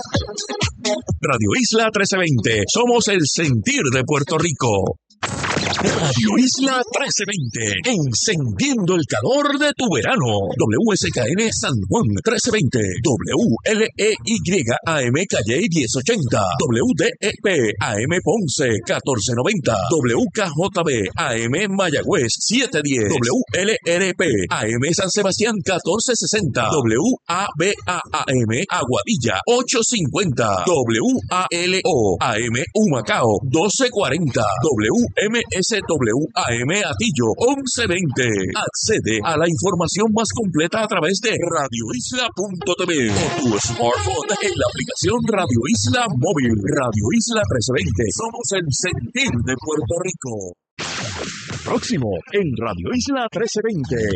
Radio Isla trece veinte. Somos el sentir de Puerto Rico. Radio Isla trece veinte, encendiendo el calor de tu verano. W S K N San Juan trece veinte, W L E Y A M Calle diez ochenta, W D E P A M Ponce catorce noventa, W K J B A M Mayagüez siete diez, W L R P A M San Sebastián catorce sesenta, W A B A A M Aguadilla ocho cincuenta, W A L O A M Humacao doce cuarenta, W M S W A M Atillo once veinte. Accede a la información más completa a través de radio isla punto t v o tu smartphone en la aplicación Radio Isla Móvil. Radio Isla trece veinte. Somos el sentir de Puerto Rico. Próximo en Radio Isla trece veinte.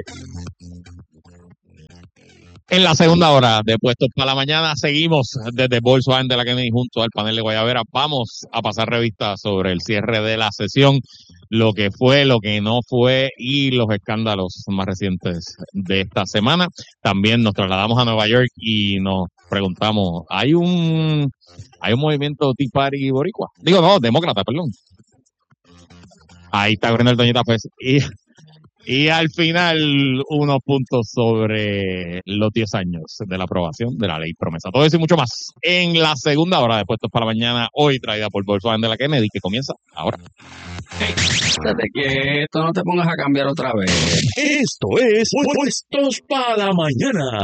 En la segunda hora de Puestos para la Mañana seguimos desde Volkswagen de la Kennedy junto al panel de Guayabera. Vamos a pasar revista sobre el cierre de la sesión, lo que fue, lo que no fue y los escándalos más recientes de esta semana. También nos trasladamos a Nueva York y nos preguntamos, ¿hay un hay un movimiento Tea Party boricua? Digo, no, demócrata, perdón. Ahí está corriendo el Doñita pues y Y al final, unos puntos sobre los diez años de la aprobación de la ley promesa. Todo eso y mucho más en la segunda hora de Puestos para la Mañana, hoy traída por Volkswagen de la Kennedy, que comienza ahora. Desde que esto no te pongas a cambiar otra vez. Esto es Puestos para la Mañana.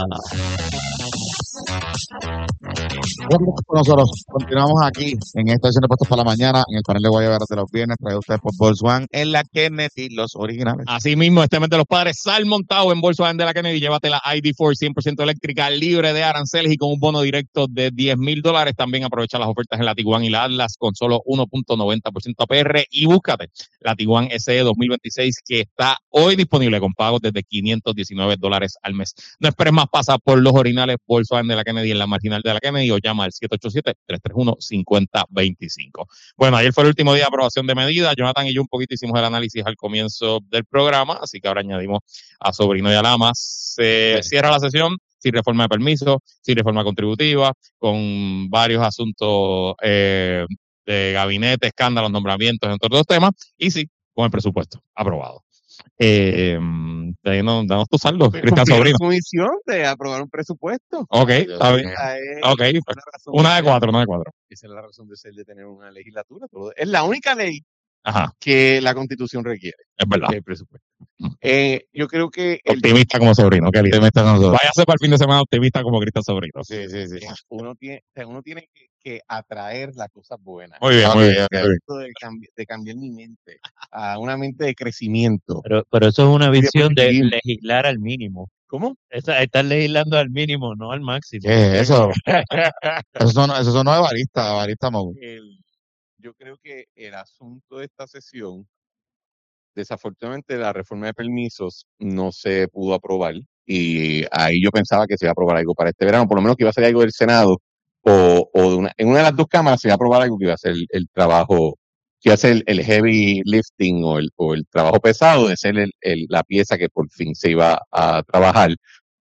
Nosotros continuamos aquí en esta edición de Puestos para la Mañana, en el panel de Guayabera de los viernes, traído ustedes por Volkswagen en la Kennedy, los originales. Así mismo, este mes de los padres, sal montado en Volkswagen de la Kennedy, llévate la I D cuatro cien por ciento eléctrica, libre de aranceles y con un bono directo de diez mil dólares. También aprovecha las ofertas en la Tiguan y la Atlas con solo uno punto noventa por ciento A P R y búscate la Tiguan S E dos mil veintiséis que está hoy disponible con pagos desde quinientos diecinueve dólares al mes. No esperes más, pasa por los originales Volkswagen de la Kennedy en la marginal de la Kennedy o llama al siete ocho siete, tres tres uno, cinco cero dos cinco. Bueno, ayer fue el último día de aprobación de medidas. Jonathan y yo un poquito hicimos el análisis al comienzo del programa, así que ahora añadimos a Sobrino y a Lamas. Se cierra la sesión sin reforma de permiso, sin reforma contributiva, con varios asuntos eh, de gabinete, escándalos, nombramientos, entre otros temas, y sí, con el presupuesto aprobado. Eh, danos, danos tu saldo, Cristian Sobrino. Comisión de aprobar un presupuesto. Ok, está bien. Ok, una de cuatro, una de cuatro. Esa es la razón de ser de tener una legislatura. Es la única ley Ajá. que la Constitución requiere. Es verdad. El presupuesto. Eh, yo creo que... Optimista el... como Sobrino, qué lindo. Optimista como Sobrino. Váyase para el fin de semana optimista como Cristian Sobrino. Sí, sí, sí. Uno tiene, uno tiene que, que atraer las cosas buenas. Muy bien, muy bien. De, cambi de cambiar mi mente a una mente de crecimiento. Pero, pero eso es una visión de legislar al mínimo. ¿Cómo? Esa, estás legislando al mínimo, no al máximo. ¿Qué es eso? Eso son, eso son no de barista, barista Mau. El, yo creo que el asunto de esta sesión, desafortunadamente la reforma de permisos no se pudo aprobar y ahí yo pensaba que se iba a aprobar algo para este verano, por lo menos que iba a ser algo del Senado o, o de una, en una de las dos cámaras se iba a aprobar algo que iba a ser el, el trabajo, que iba a ser el, el heavy lifting o el, o el trabajo pesado de ser el, el, la pieza que por fin se iba a trabajar.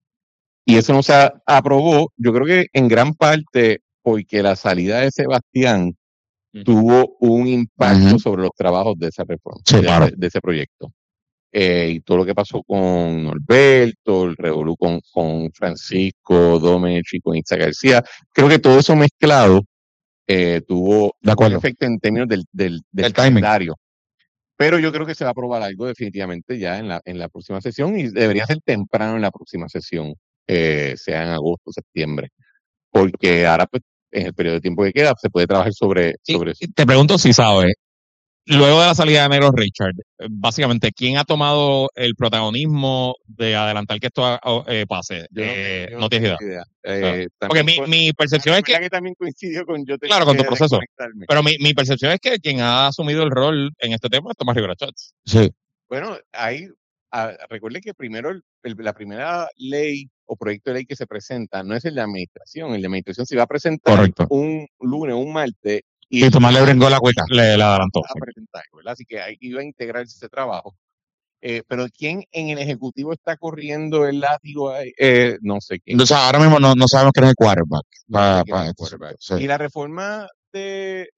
Y eso no se a, aprobó, yo creo que en gran parte porque la salida de Sebastián tuvo un impacto uh-huh. sobre los trabajos de esa reforma, sí, de, claro. de, de ese proyecto. Eh, y todo lo que pasó con Norberto, el revolú con, con Francisco Domech y con Itza García, creo que todo eso mezclado eh, tuvo un efecto en términos del, del, del el calendario. Pero yo creo que se va a aprobar algo definitivamente ya en la, en la próxima sesión y debería ser temprano en la próxima sesión, eh, sea en agosto, septiembre, porque ahora pues en el periodo de tiempo que queda se puede trabajar sobre, sobre y, eso. Te pregunto si sabes, luego de la salida de Nero Richard, básicamente, ¿quién ha tomado el protagonismo de adelantar que esto eh, pase? Yo eh, no, yo no tienes idea. idea. Eh, Porque mi, mi percepción es que, que también coincidió con yo. Claro, con tu proceso. Pero mi, mi percepción es que quien ha asumido el rol en este tema es Tomás Rivera Chats. Sí. Bueno, ahí, a, recuerde que primero el, el, la primera ley o proyecto de ley que se presenta no es el de administración. El de administración se va a presentar Correcto. un lunes, un martes. Y, y Tomás le brincó la cueca. Le, le adelantó. A presentar, ¿verdad? Así que ahí iba a integrarse ese trabajo. Eh, pero ¿quién en el Ejecutivo está corriendo el látigo ahí? Eh, no sé quién. O sea, ahora mismo no, no sabemos quién es el quarterback. No para, sé para es el esto, quarterback. sí. Y la reforma de,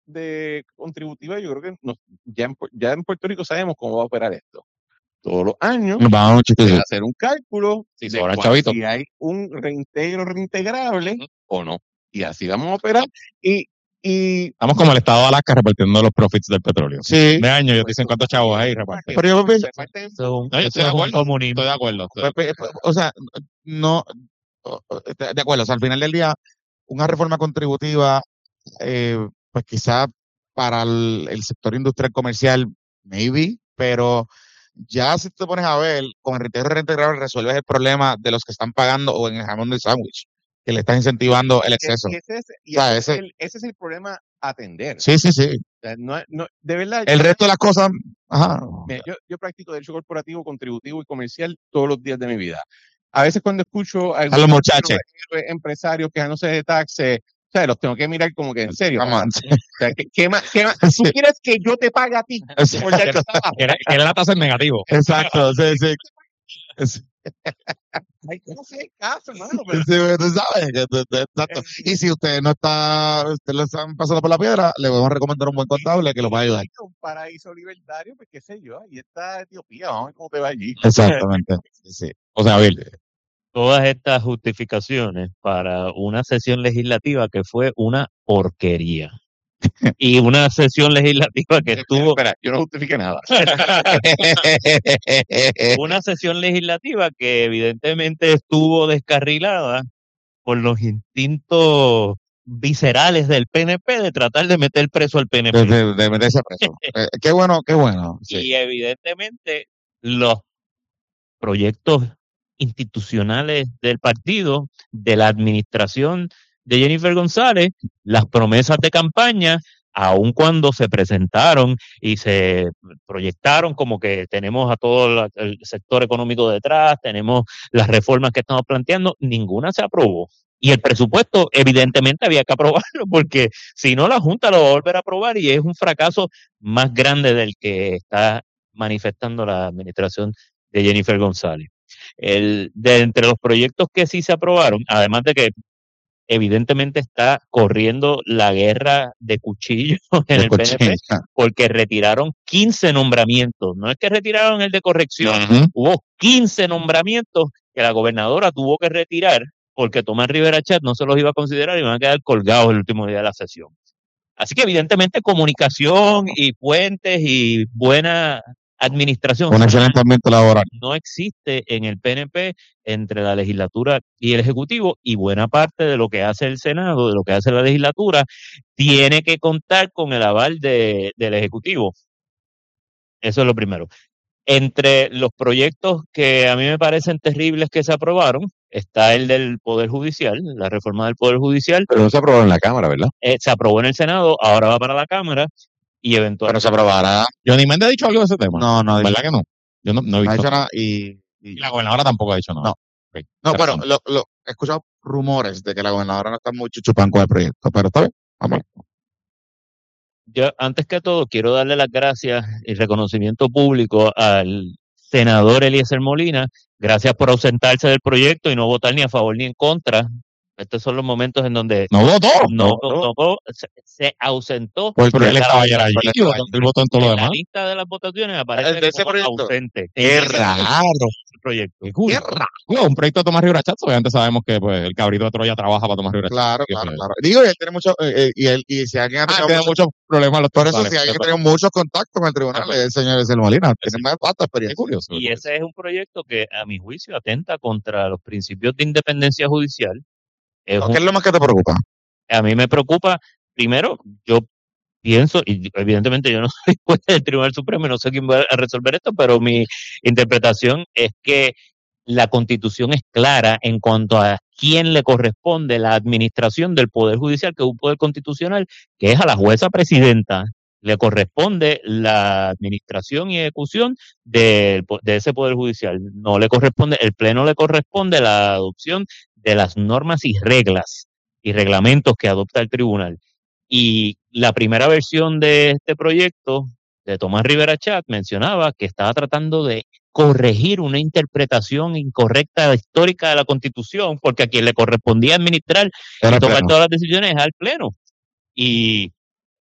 de contributiva, yo creo que nos- ya, en, Pu- ya en Puerto Rico sabemos cómo va a operar esto. Todos los años Vamos a un se va chistecito. a hacer un cálculo Si de sobran cuál- chavitos. si hay un reintegro reintegrable o no. Y así vamos a operar. Y, y Estamos como el estado de Alaska repartiendo los profits del petróleo. Sí, De año ellos dicen cuántos chavos hay y reparten. pero yo pienso, reparten Eso es un, No, yo eso estoy de es un acuerdo. comunismo. Estoy de acuerdo. estoy- Pues, pues, pues, o sea, no, o- o- de de acuerdo, o sea, al final del día, una reforma contributiva, eh, pues quizá para el, el sector industrial comercial, maybe, pero ya si te pones a ver, con el reintegro reintegrable resuelves el problema de los que están pagando o en el jamón del sándwich, que le estás incentivando el y exceso. ese, es, y O sea, ese, es ese- el, ese es el problema a atender. Sí, sí, sí. O sea, no, no- de verdad, El resto de las cosas, ajá. mira, yo, yo practico derecho corporativo, contributivo y comercial todos los días de mi vida. A veces cuando escucho a A los algunos muchachos. empresarios quejándose de taxes, o sea, los tengo que mirar como que en serio. Come on. O sea, ¿qué, qué más, qué más? ¿Tú Sí. quieres que yo te pague a ti por dar trabajo? Quiere quiere la tasa en negativo. Exacto, sí, sí. Sí, Hay que hacer caso, hermano. pero- sí, tú sabes, que tú- tú- exacto. Y si usted no está, usted lo están pasando por la piedra, le vamos a recomendar un buen contable que lo va a ayudar. Un paraíso libertario, pues qué sé yo, ahí está Etiopía, vamos a ver cómo te va allí. Exactamente. Sí, sí. O sea, a ver, Todas estas justificaciones para una sesión legislativa que fue una porquería. Y una sesión legislativa que estuvo, Espera, yo no justifique nada. una sesión legislativa que evidentemente estuvo descarrilada por los instintos viscerales del P N P de tratar de meter preso al P N P. De, de- de meterse preso. Eh, qué bueno, qué bueno. Sí. Y evidentemente los proyectos institucionales del partido, de la administración de Jennifer González, las promesas de campaña, aun cuando se presentaron y se proyectaron como que tenemos a todo la- el sector económico detrás, tenemos las reformas que estamos planteando, ninguna se aprobó. Y el presupuesto, evidentemente, había que aprobarlo, porque si no, la Junta lo va a volver a aprobar y es un fracaso más grande del que está manifestando la administración de Jennifer González. El, de entre los proyectos que sí se aprobaron, además de que evidentemente está corriendo la guerra de cuchillos en De el P N P, cochina. porque retiraron quince nombramientos. No es que retiraron el de corrección, Ujú. hubo quince nombramientos que la gobernadora tuvo que retirar porque Tomás Rivera Chat no se los iba a considerar y van a quedar colgados el último día de la sesión. Así que evidentemente comunicación y puentes y buena administración Un son excelente ambiente laboral. no existe en el P N P entre la legislatura y el ejecutivo, y buena parte de lo que hace el Senado, de lo que hace la legislatura, tiene que contar con el aval de- del ejecutivo. Eso es lo primero. Entre los proyectos que a mí me parecen terribles que se aprobaron, está el del Poder Judicial, la reforma del Poder Judicial. Pero no se aprobó en la Cámara, ¿verdad? Eh, se aprobó en el Senado, ahora va para la Cámara y Pero eventualmente se aprobará. Johnny Méndez ha dicho algo de ese tema. No, no, ¿Verdad que no? Yo no, no he no ha visto. dicho nada y, y- Y la gobernadora tampoco ha dicho nada. No. Ok, no, pero interesante. lo, lo, he escuchado rumores de que la gobernadora no está muy chuchupán con el proyecto, pero está bien. Vamos. yo, antes que todo, quiero darle las gracias y reconocimiento público al senador Eliezer Molina. Gracias por ausentarse del proyecto y no votar ni a favor ni en contra. Estos son los momentos en donde No votó. no, no- no- se, se ausentó. Porque Pero él de la estaba ayer allí. votación. Él estaba Él votó en todo lo En la demás. lista de las votaciones El aparece de ese como proyecto. ausente. Qué En ese raro. proyecto. Qué cool. Qué raro. Digo, un proyecto de Tomás Rivera Chatz, obviamente sabemos que pues, el cabrito de Troya trabaja para Tomás Rivera Chatz. Claro, Que, claro, pues, claro. Digo, y él tiene mucho, eh, eh, y él, y si alguien ha Ah, tenido tiene mucho- muchos problemas los por eso tribunales. si alguien Pues, tiene muchos contactos con el tribunal, pues, es el señor Ezel Molina, pues, tiene sí. más vasta Qué experiencia. curioso. qué Y curioso. ese es un proyecto que, a mi juicio, atenta contra los principios de independencia judicial. Es ¿Qué un- es lo más que te preocupa? a mí me preocupa, primero, yo pienso, y evidentemente yo no soy juez del Tribunal Supremo y no sé quién va a resolver esto, pero mi interpretación es que la Constitución es clara en cuanto a quién le corresponde la administración del Poder Judicial, que es un poder constitucional, que es a la jueza presidenta. Le corresponde la administración y ejecución del po- de ese Poder Judicial. No le corresponde, el Pleno le corresponde la adopción de las normas y reglas y reglamentos que adopta el tribunal. Y la primera versión de este proyecto de Tomás Rivera Chat mencionaba que estaba tratando de corregir una interpretación incorrecta histórica de la Constitución, porque a quien le correspondía administrar Era y tomar pleno. todas las decisiones es al Pleno. Y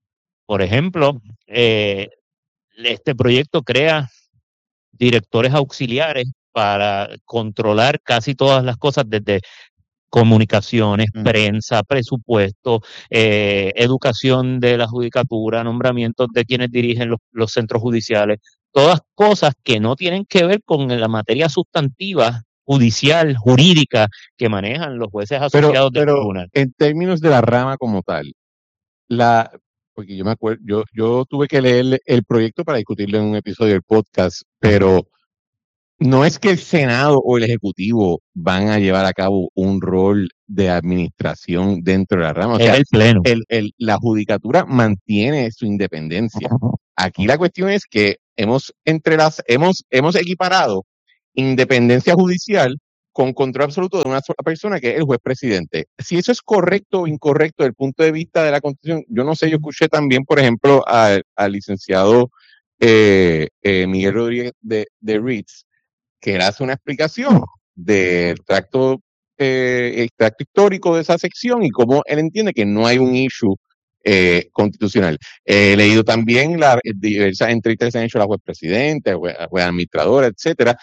Por ejemplo, eh, este proyecto crea directores auxiliares para controlar casi todas las cosas desde comunicaciones, Mm. prensa, presupuesto, eh, educación de la judicatura, nombramientos de quienes dirigen los, los centros judiciales, todas cosas que no tienen que ver con la materia sustantiva, judicial, jurídica, que manejan los jueces Pero, asociados del pero tribunal. en términos de la rama como tal, la, porque yo me acuerdo, yo, yo tuve que leer el proyecto para discutirlo en un episodio del podcast, pero no es que el Senado o el Ejecutivo van a llevar a cabo un rol de administración dentro de la rama. O Es sea, el pleno. el, el, la judicatura mantiene su independencia. Aquí la cuestión es que hemos, entre las, hemos, hemos equiparado independencia judicial con control absoluto de una sola persona, que es el juez presidente. Si eso es correcto o incorrecto desde el punto de vista de la Constitución, yo no sé, yo escuché también, por ejemplo, al, al licenciado eh, eh, Miguel Rodríguez de, de Ritz, que él hace una explicación del tracto, eh, el tracto histórico de esa sección y cómo él entiende que no hay un issue eh, constitucional. Eh, he leído también las diversas entrevistas que se han hecho a la juez presidente, a juez, a juez administradora, etcétera.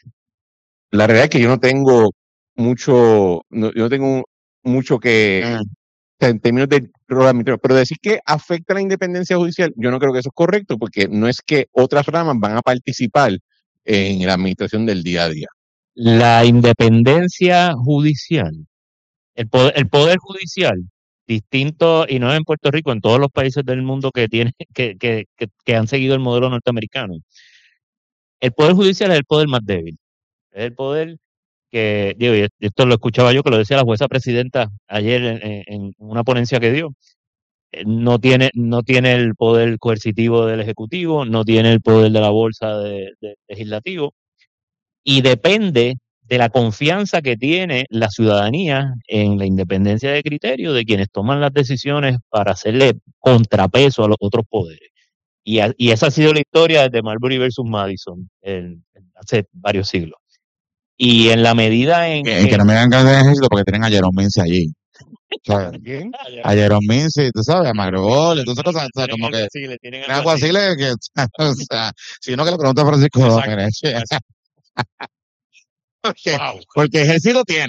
La realidad es que yo no tengo mucho, no, yo no tengo mucho que, en términos de rol administrativo, pero decir que afecta la independencia judicial, yo no creo que eso es correcto, porque no es que otras ramas van a participar en la administración del día a día. La independencia judicial, el poder, el poder judicial, distinto, y no es en Puerto Rico, en todos los países del mundo que tienen, que, que, que, que han seguido el modelo norteamericano, el poder judicial es el poder más débil. Es el poder que, digo, y esto lo escuchaba yo, que lo decía la jueza presidenta ayer en, en- en una ponencia que dio. Eh, No tiene, no tiene el poder coercitivo del Ejecutivo, no tiene el poder de la bolsa de, de- legislativo, y depende de la confianza que tiene la ciudadanía en la independencia de criterio de quienes toman las decisiones para hacerle contrapeso a los otros poderes. Y, a- y esa ha sido la historia desde Marbury versus Madison en- en hace varios siglos. Y en la medida en Que, que que... no me hagan ganas de ejército porque tienen a Jerome Mince allí. ¿Sabes? ¿Quién? A Jerome Mince, tú sabes, a Margol, entonces cosas, o sea, como que tienen algo así, le- que, o sea, si uno que le pregunta a Francisco Domínguez, porque, porque ejército tiene.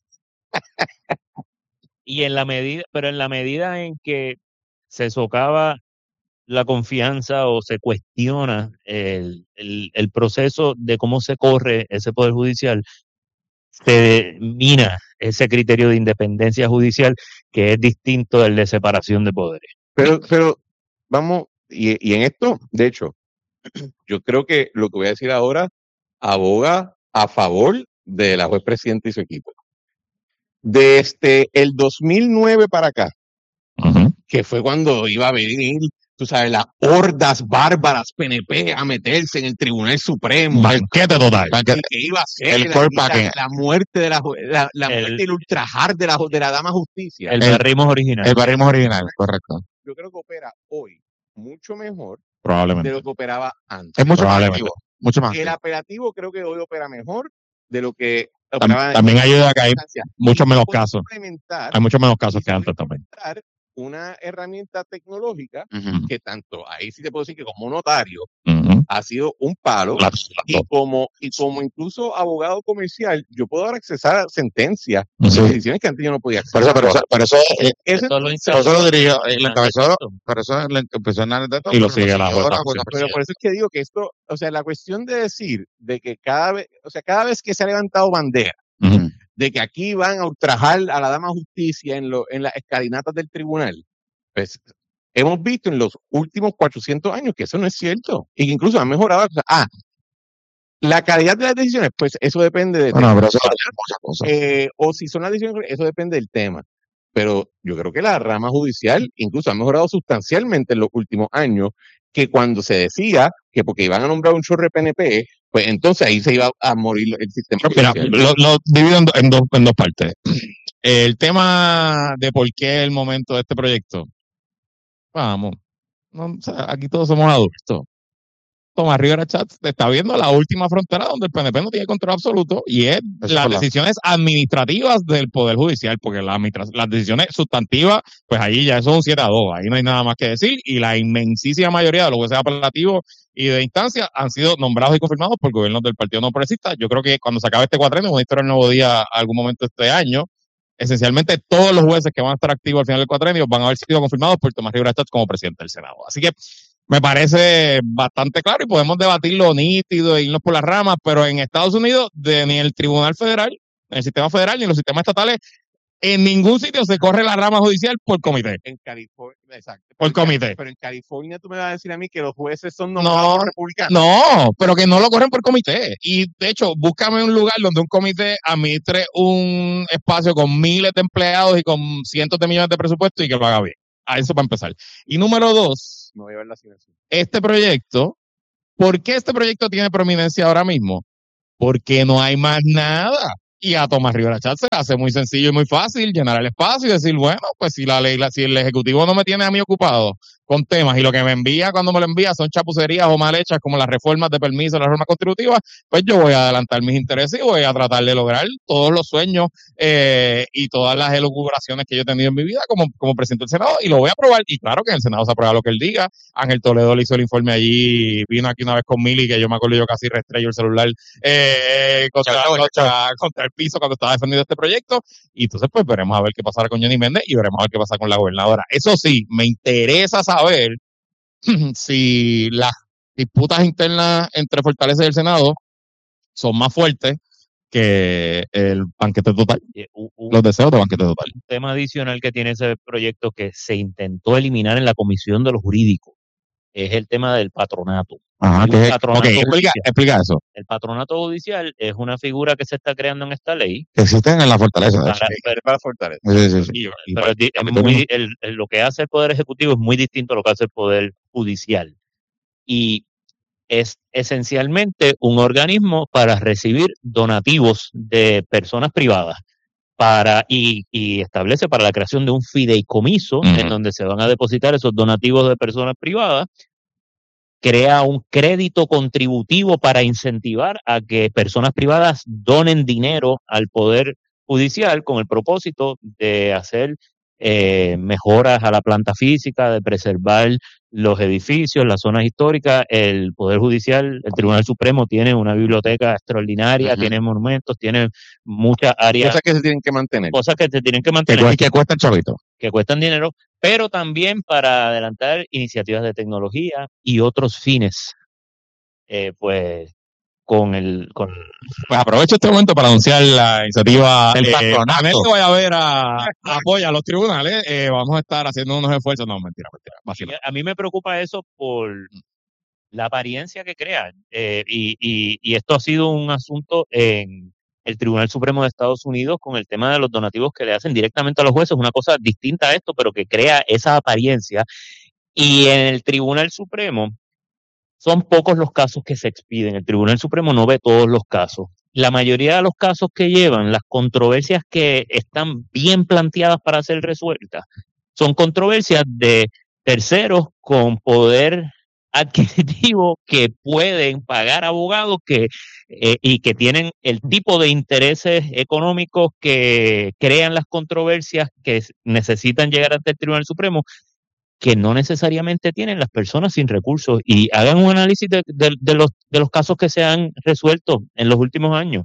Y en la medida, pero en la medida en que se socava la confianza o se cuestiona el, el, el proceso de cómo se corre ese poder judicial, se mina ese criterio de independencia judicial que es distinto del de separación de poderes. Pero, pero vamos, y, y en esto, de hecho, yo creo que lo que voy a decir ahora aboga a favor de la juez presidenta y su equipo. Desde el dos mil nueve para acá, que fue cuando iba a venir, tú sabes, las hordas bárbaras P N P a meterse en el Tribunal Supremo. Banquete total. Y que iba a ser El la, core la- packing. la muerte de la, ju- la, la El- muerte y el ultrajar de la, ju- de la dama justicia. El El- barrismo original. El barrismo original, correcto. Yo creo que opera hoy mucho mejor de Probablemente. lo que operaba antes. Es mucho más Probablemente. activo. Mucho más El activo. apelativo creo que hoy opera mejor de lo que Tam- operaba También en ayuda a que hay instancia. muchos Y menos puede casos. implementar, Hay muchos menos y casos se que puede antes también. implementar una herramienta tecnológica Ujú, que tanto ahí sí te puedo decir que como notario ujú. ha sido un palo, Claro, y claro. como y como incluso abogado comercial yo puedo ahora accesar a sentencias Sí. y decisiones que antes yo no podía Por eso, acceder. por eso, por eso, eh, Ese Eso lo entonces, por eso lo dirigió, eh, Fernández lo encabezó, Tito. por eso lo empezó Hernández de todo, Y lo pero sigue la siguió jueza la jueza siempre. pero presidenta. por eso es que digo que esto, o sea, la cuestión de decir de que cada vez, o sea, cada vez que se ha levantado bandera Ujú. de que aquí van a ultrajar a la dama justicia en, lo, en las escalinatas del tribunal, pues hemos visto en los últimos cuatrocientos años que eso no es cierto y que incluso han mejorado. O sea, ah, la calidad de las decisiones, pues eso depende de Bueno, pero eso es muchas cosas. eh, o si son las decisiones, eso depende del tema. Pero yo creo que la rama judicial incluso ha mejorado sustancialmente en los últimos años, que cuando se decía que porque iban a nombrar un chorre P N P, pues entonces ahí se iba a morir el sistema Mira, judicial. lo, lo divido en, do- en dos, en dos partes. El tema de por qué el momento de este proyecto. Vamos, no, o sea, aquí todos somos adultos. Todos Tomás Rivera Chats está viendo la última frontera donde el P N P no tiene control absoluto y es Eso las es verdad. decisiones administrativas del Poder Judicial, porque la administra- las decisiones sustantivas, pues ahí ya eso es un siete a dos, ahí no hay nada más que decir, y la inmensísima mayoría de los jueces apelativos y de instancia han sido nombrados y confirmados por gobiernos del Partido No Progresista. Yo creo que cuando se acabe este cuatrenio, una historia del nuevo día algún momento este año, esencialmente todos los jueces que van a estar activos al final del cuatrenio van a haber sido confirmados por Tomás Rivera Chats como presidente del Senado. Así que me parece bastante claro y podemos debatirlo nítido e irnos por las ramas, pero en Estados Unidos, de, ni el Tribunal Federal, ni el sistema federal, ni los sistemas estatales, en ningún sitio se corre la rama judicial por comité. En California, exacto. Por Pero en Cali- comité. Pero en California tú me vas a decir a mí que los jueces son nombrados No, por republicanos. no, pero que no lo corren por comité. Y de hecho, búscame un lugar donde un comité administre un espacio con miles de empleados y con cientos de millones de presupuesto y que lo haga bien. A eso para empezar. Y número dos, Me voy a ver la asignación. este proyecto, ¿por qué este proyecto tiene prominencia ahora mismo? Porque no hay más nada. Y a Tomás Rivera Chatz se le hace muy sencillo y muy fácil llenar el espacio y decir, bueno, pues si la ley, la- si el Ejecutivo no me tiene a mí ocupado con temas y lo que me envía cuando me lo envía son chapucerías o mal hechas como las reformas de permiso, las reformas contributivas, pues yo voy a adelantar mis intereses y voy a tratar de lograr todos los sueños eh, y todas las elucubraciones que yo he tenido en mi vida como, como presidente del Senado y lo voy a aprobar. Y claro que en el Senado se aprueba lo que él diga. Ángel Toledo le hizo el informe allí, vino aquí una vez con Mili, que yo me acuerdo yo casi restrello el celular eh, contra, Chao, chao, contra, contra el piso cuando estaba defendiendo este proyecto. Y entonces pues veremos a ver qué pasará con Johnny Méndez y veremos a ver qué pasa con la gobernadora. Eso sí, me interesa saber si las disputas internas entre Fortaleza y el Senado son más fuertes que el banquete total, Eh, un, un- los deseos de banquete total. un tema adicional que tiene ese proyecto que se intentó eliminar en la Comisión de los Jurídicos es el tema del patronato. Ajá, Hay un que Ok, patronato explica, judicial. explica eso. El patronato judicial es una figura que se está creando en esta ley que existen en la fortaleza, de hecho. para, pero, Para Fortaleza. Sí, sí, sí. Y, y pero para- es di- es Capitolio muy, el- el- lo que hace el Poder Ejecutivo es muy distinto a lo que hace el Poder Judicial. Y es esencialmente un organismo para recibir donativos de personas privadas para y, y establece para la creación de un fideicomiso en Ujú. donde se van a depositar esos donativos de personas privadas, crea un crédito contributivo para incentivar a que personas privadas donen dinero al Poder Judicial con el propósito de hacer eh, mejoras a la planta física, de preservar los edificios, las zonas históricas. El Poder Judicial, el Tribunal Supremo tiene una biblioteca extraordinaria, Ujú. tiene monumentos, tiene muchas áreas, Cosas que se tienen que mantener. cosas que se tienen que Que, mantener, cuesta, que cuesta el chavito. que cuestan dinero, pero también para adelantar iniciativas de tecnología y otros fines, eh, pues con el con Pues aprovecho este momento para anunciar la iniciativa El eh, patronato. panel que voy a ver a, a apoya a los tribunales. Eh, vamos a estar haciendo unos esfuerzos. No, mentira, mentira. vacilo. a mí me preocupa eso por la apariencia que crea, eh, y, y, y esto ha sido un asunto en el Tribunal Supremo de Estados Unidos con el tema de los donativos que le hacen directamente a los jueces, una cosa distinta a esto, pero que crea esa apariencia. Y en el Tribunal Supremo son pocos los casos que se expiden. El Tribunal Supremo no ve todos los casos. La mayoría de los casos que llevan, las controversias que están bien planteadas para ser resueltas, son controversias de terceros con poder adquisitivo que pueden pagar abogados que eh, y que tienen el tipo de intereses económicos que crean las controversias que necesitan llegar ante el Tribunal Supremo, que no necesariamente tienen las personas sin recursos. Y hagan un análisis de, de, de los, de los casos que se han resuelto en los últimos años.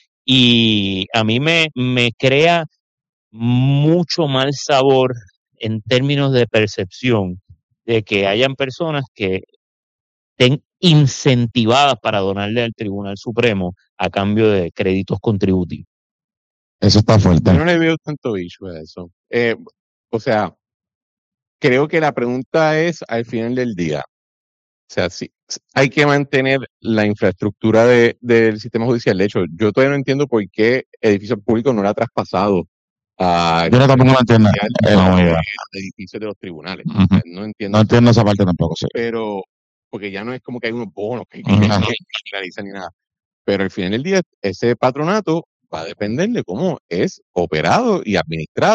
Y a mí me, me crea mucho mal sabor en términos de percepción de que hayan personas que estén incentivadas para donarle al Tribunal Supremo a cambio de créditos contributivos. Eso está fuerte. Yo no le veo tanto issue a eso. Eh, o sea, creo que la pregunta es al final del día. O sea, sí, hay que mantener la infraestructura de, del sistema judicial. De hecho, yo todavía no entiendo por qué edificios públicos no era traspasado a Yo no tampoco lo entiendo. Eh, no, a idea. edificios de los tribunales. Ujú. O sea, no entiendo. No entiendo esa parte tampoco, sí. Pero, porque ya no es como que hay unos bonos que, Ujú. que no realizan ni nada. Pero al final del día, ese patronato va a depender de cómo es operado y administrado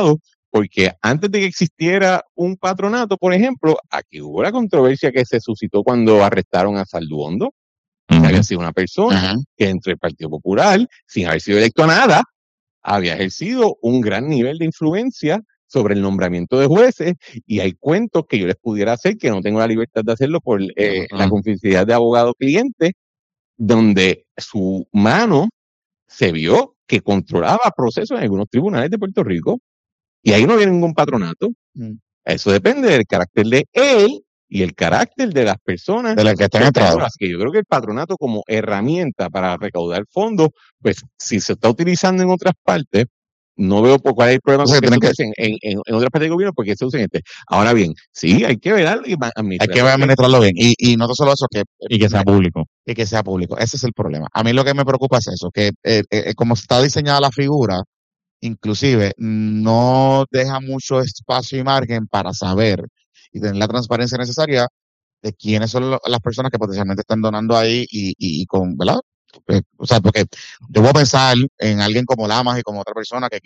porque antes de que existiera un patronato, por ejemplo, aquí hubo la controversia que se suscitó cuando arrestaron a Salduondo, que había sido una persona Ujú. que entre el Partido Popular, sin haber sido electo a nada, había ejercido un gran nivel de influencia sobre el nombramiento de jueces, y hay cuentos que yo les pudiera hacer que no tengo la libertad de hacerlo por eh, la Ujú. confidencialidad de abogado-cliente, donde su mano se vio que controlaba procesos en algunos tribunales de Puerto Rico, y ahí no había ningún patronato. Mm. Eso depende del carácter de él y el carácter de las personas De la que están que están entrados. Así que yo creo que el patronato como herramienta para recaudar fondos, pues si se está utilizando en otras partes, no veo por cuál es el problema O sea, con que se tienen que, utilicen en, en, en otras partes del gobierno, porque se usa en este. Ahora bien, sí, hay que velar y ma- hay administrarlo que bien. administrarlo bien. Y, y no solo eso, que, Y que sea público. y que sea público. Ese es el problema. A mí lo que me preocupa es eso, que eh, eh, como está diseñada la figura, inclusive no deja mucho espacio y margen para saber y tener la transparencia necesaria de quiénes son lo- las personas que potencialmente están donando ahí y, y, y con, ¿verdad? Eh, o sea, porque yo voy a pensar en alguien como Lamas y como otra persona que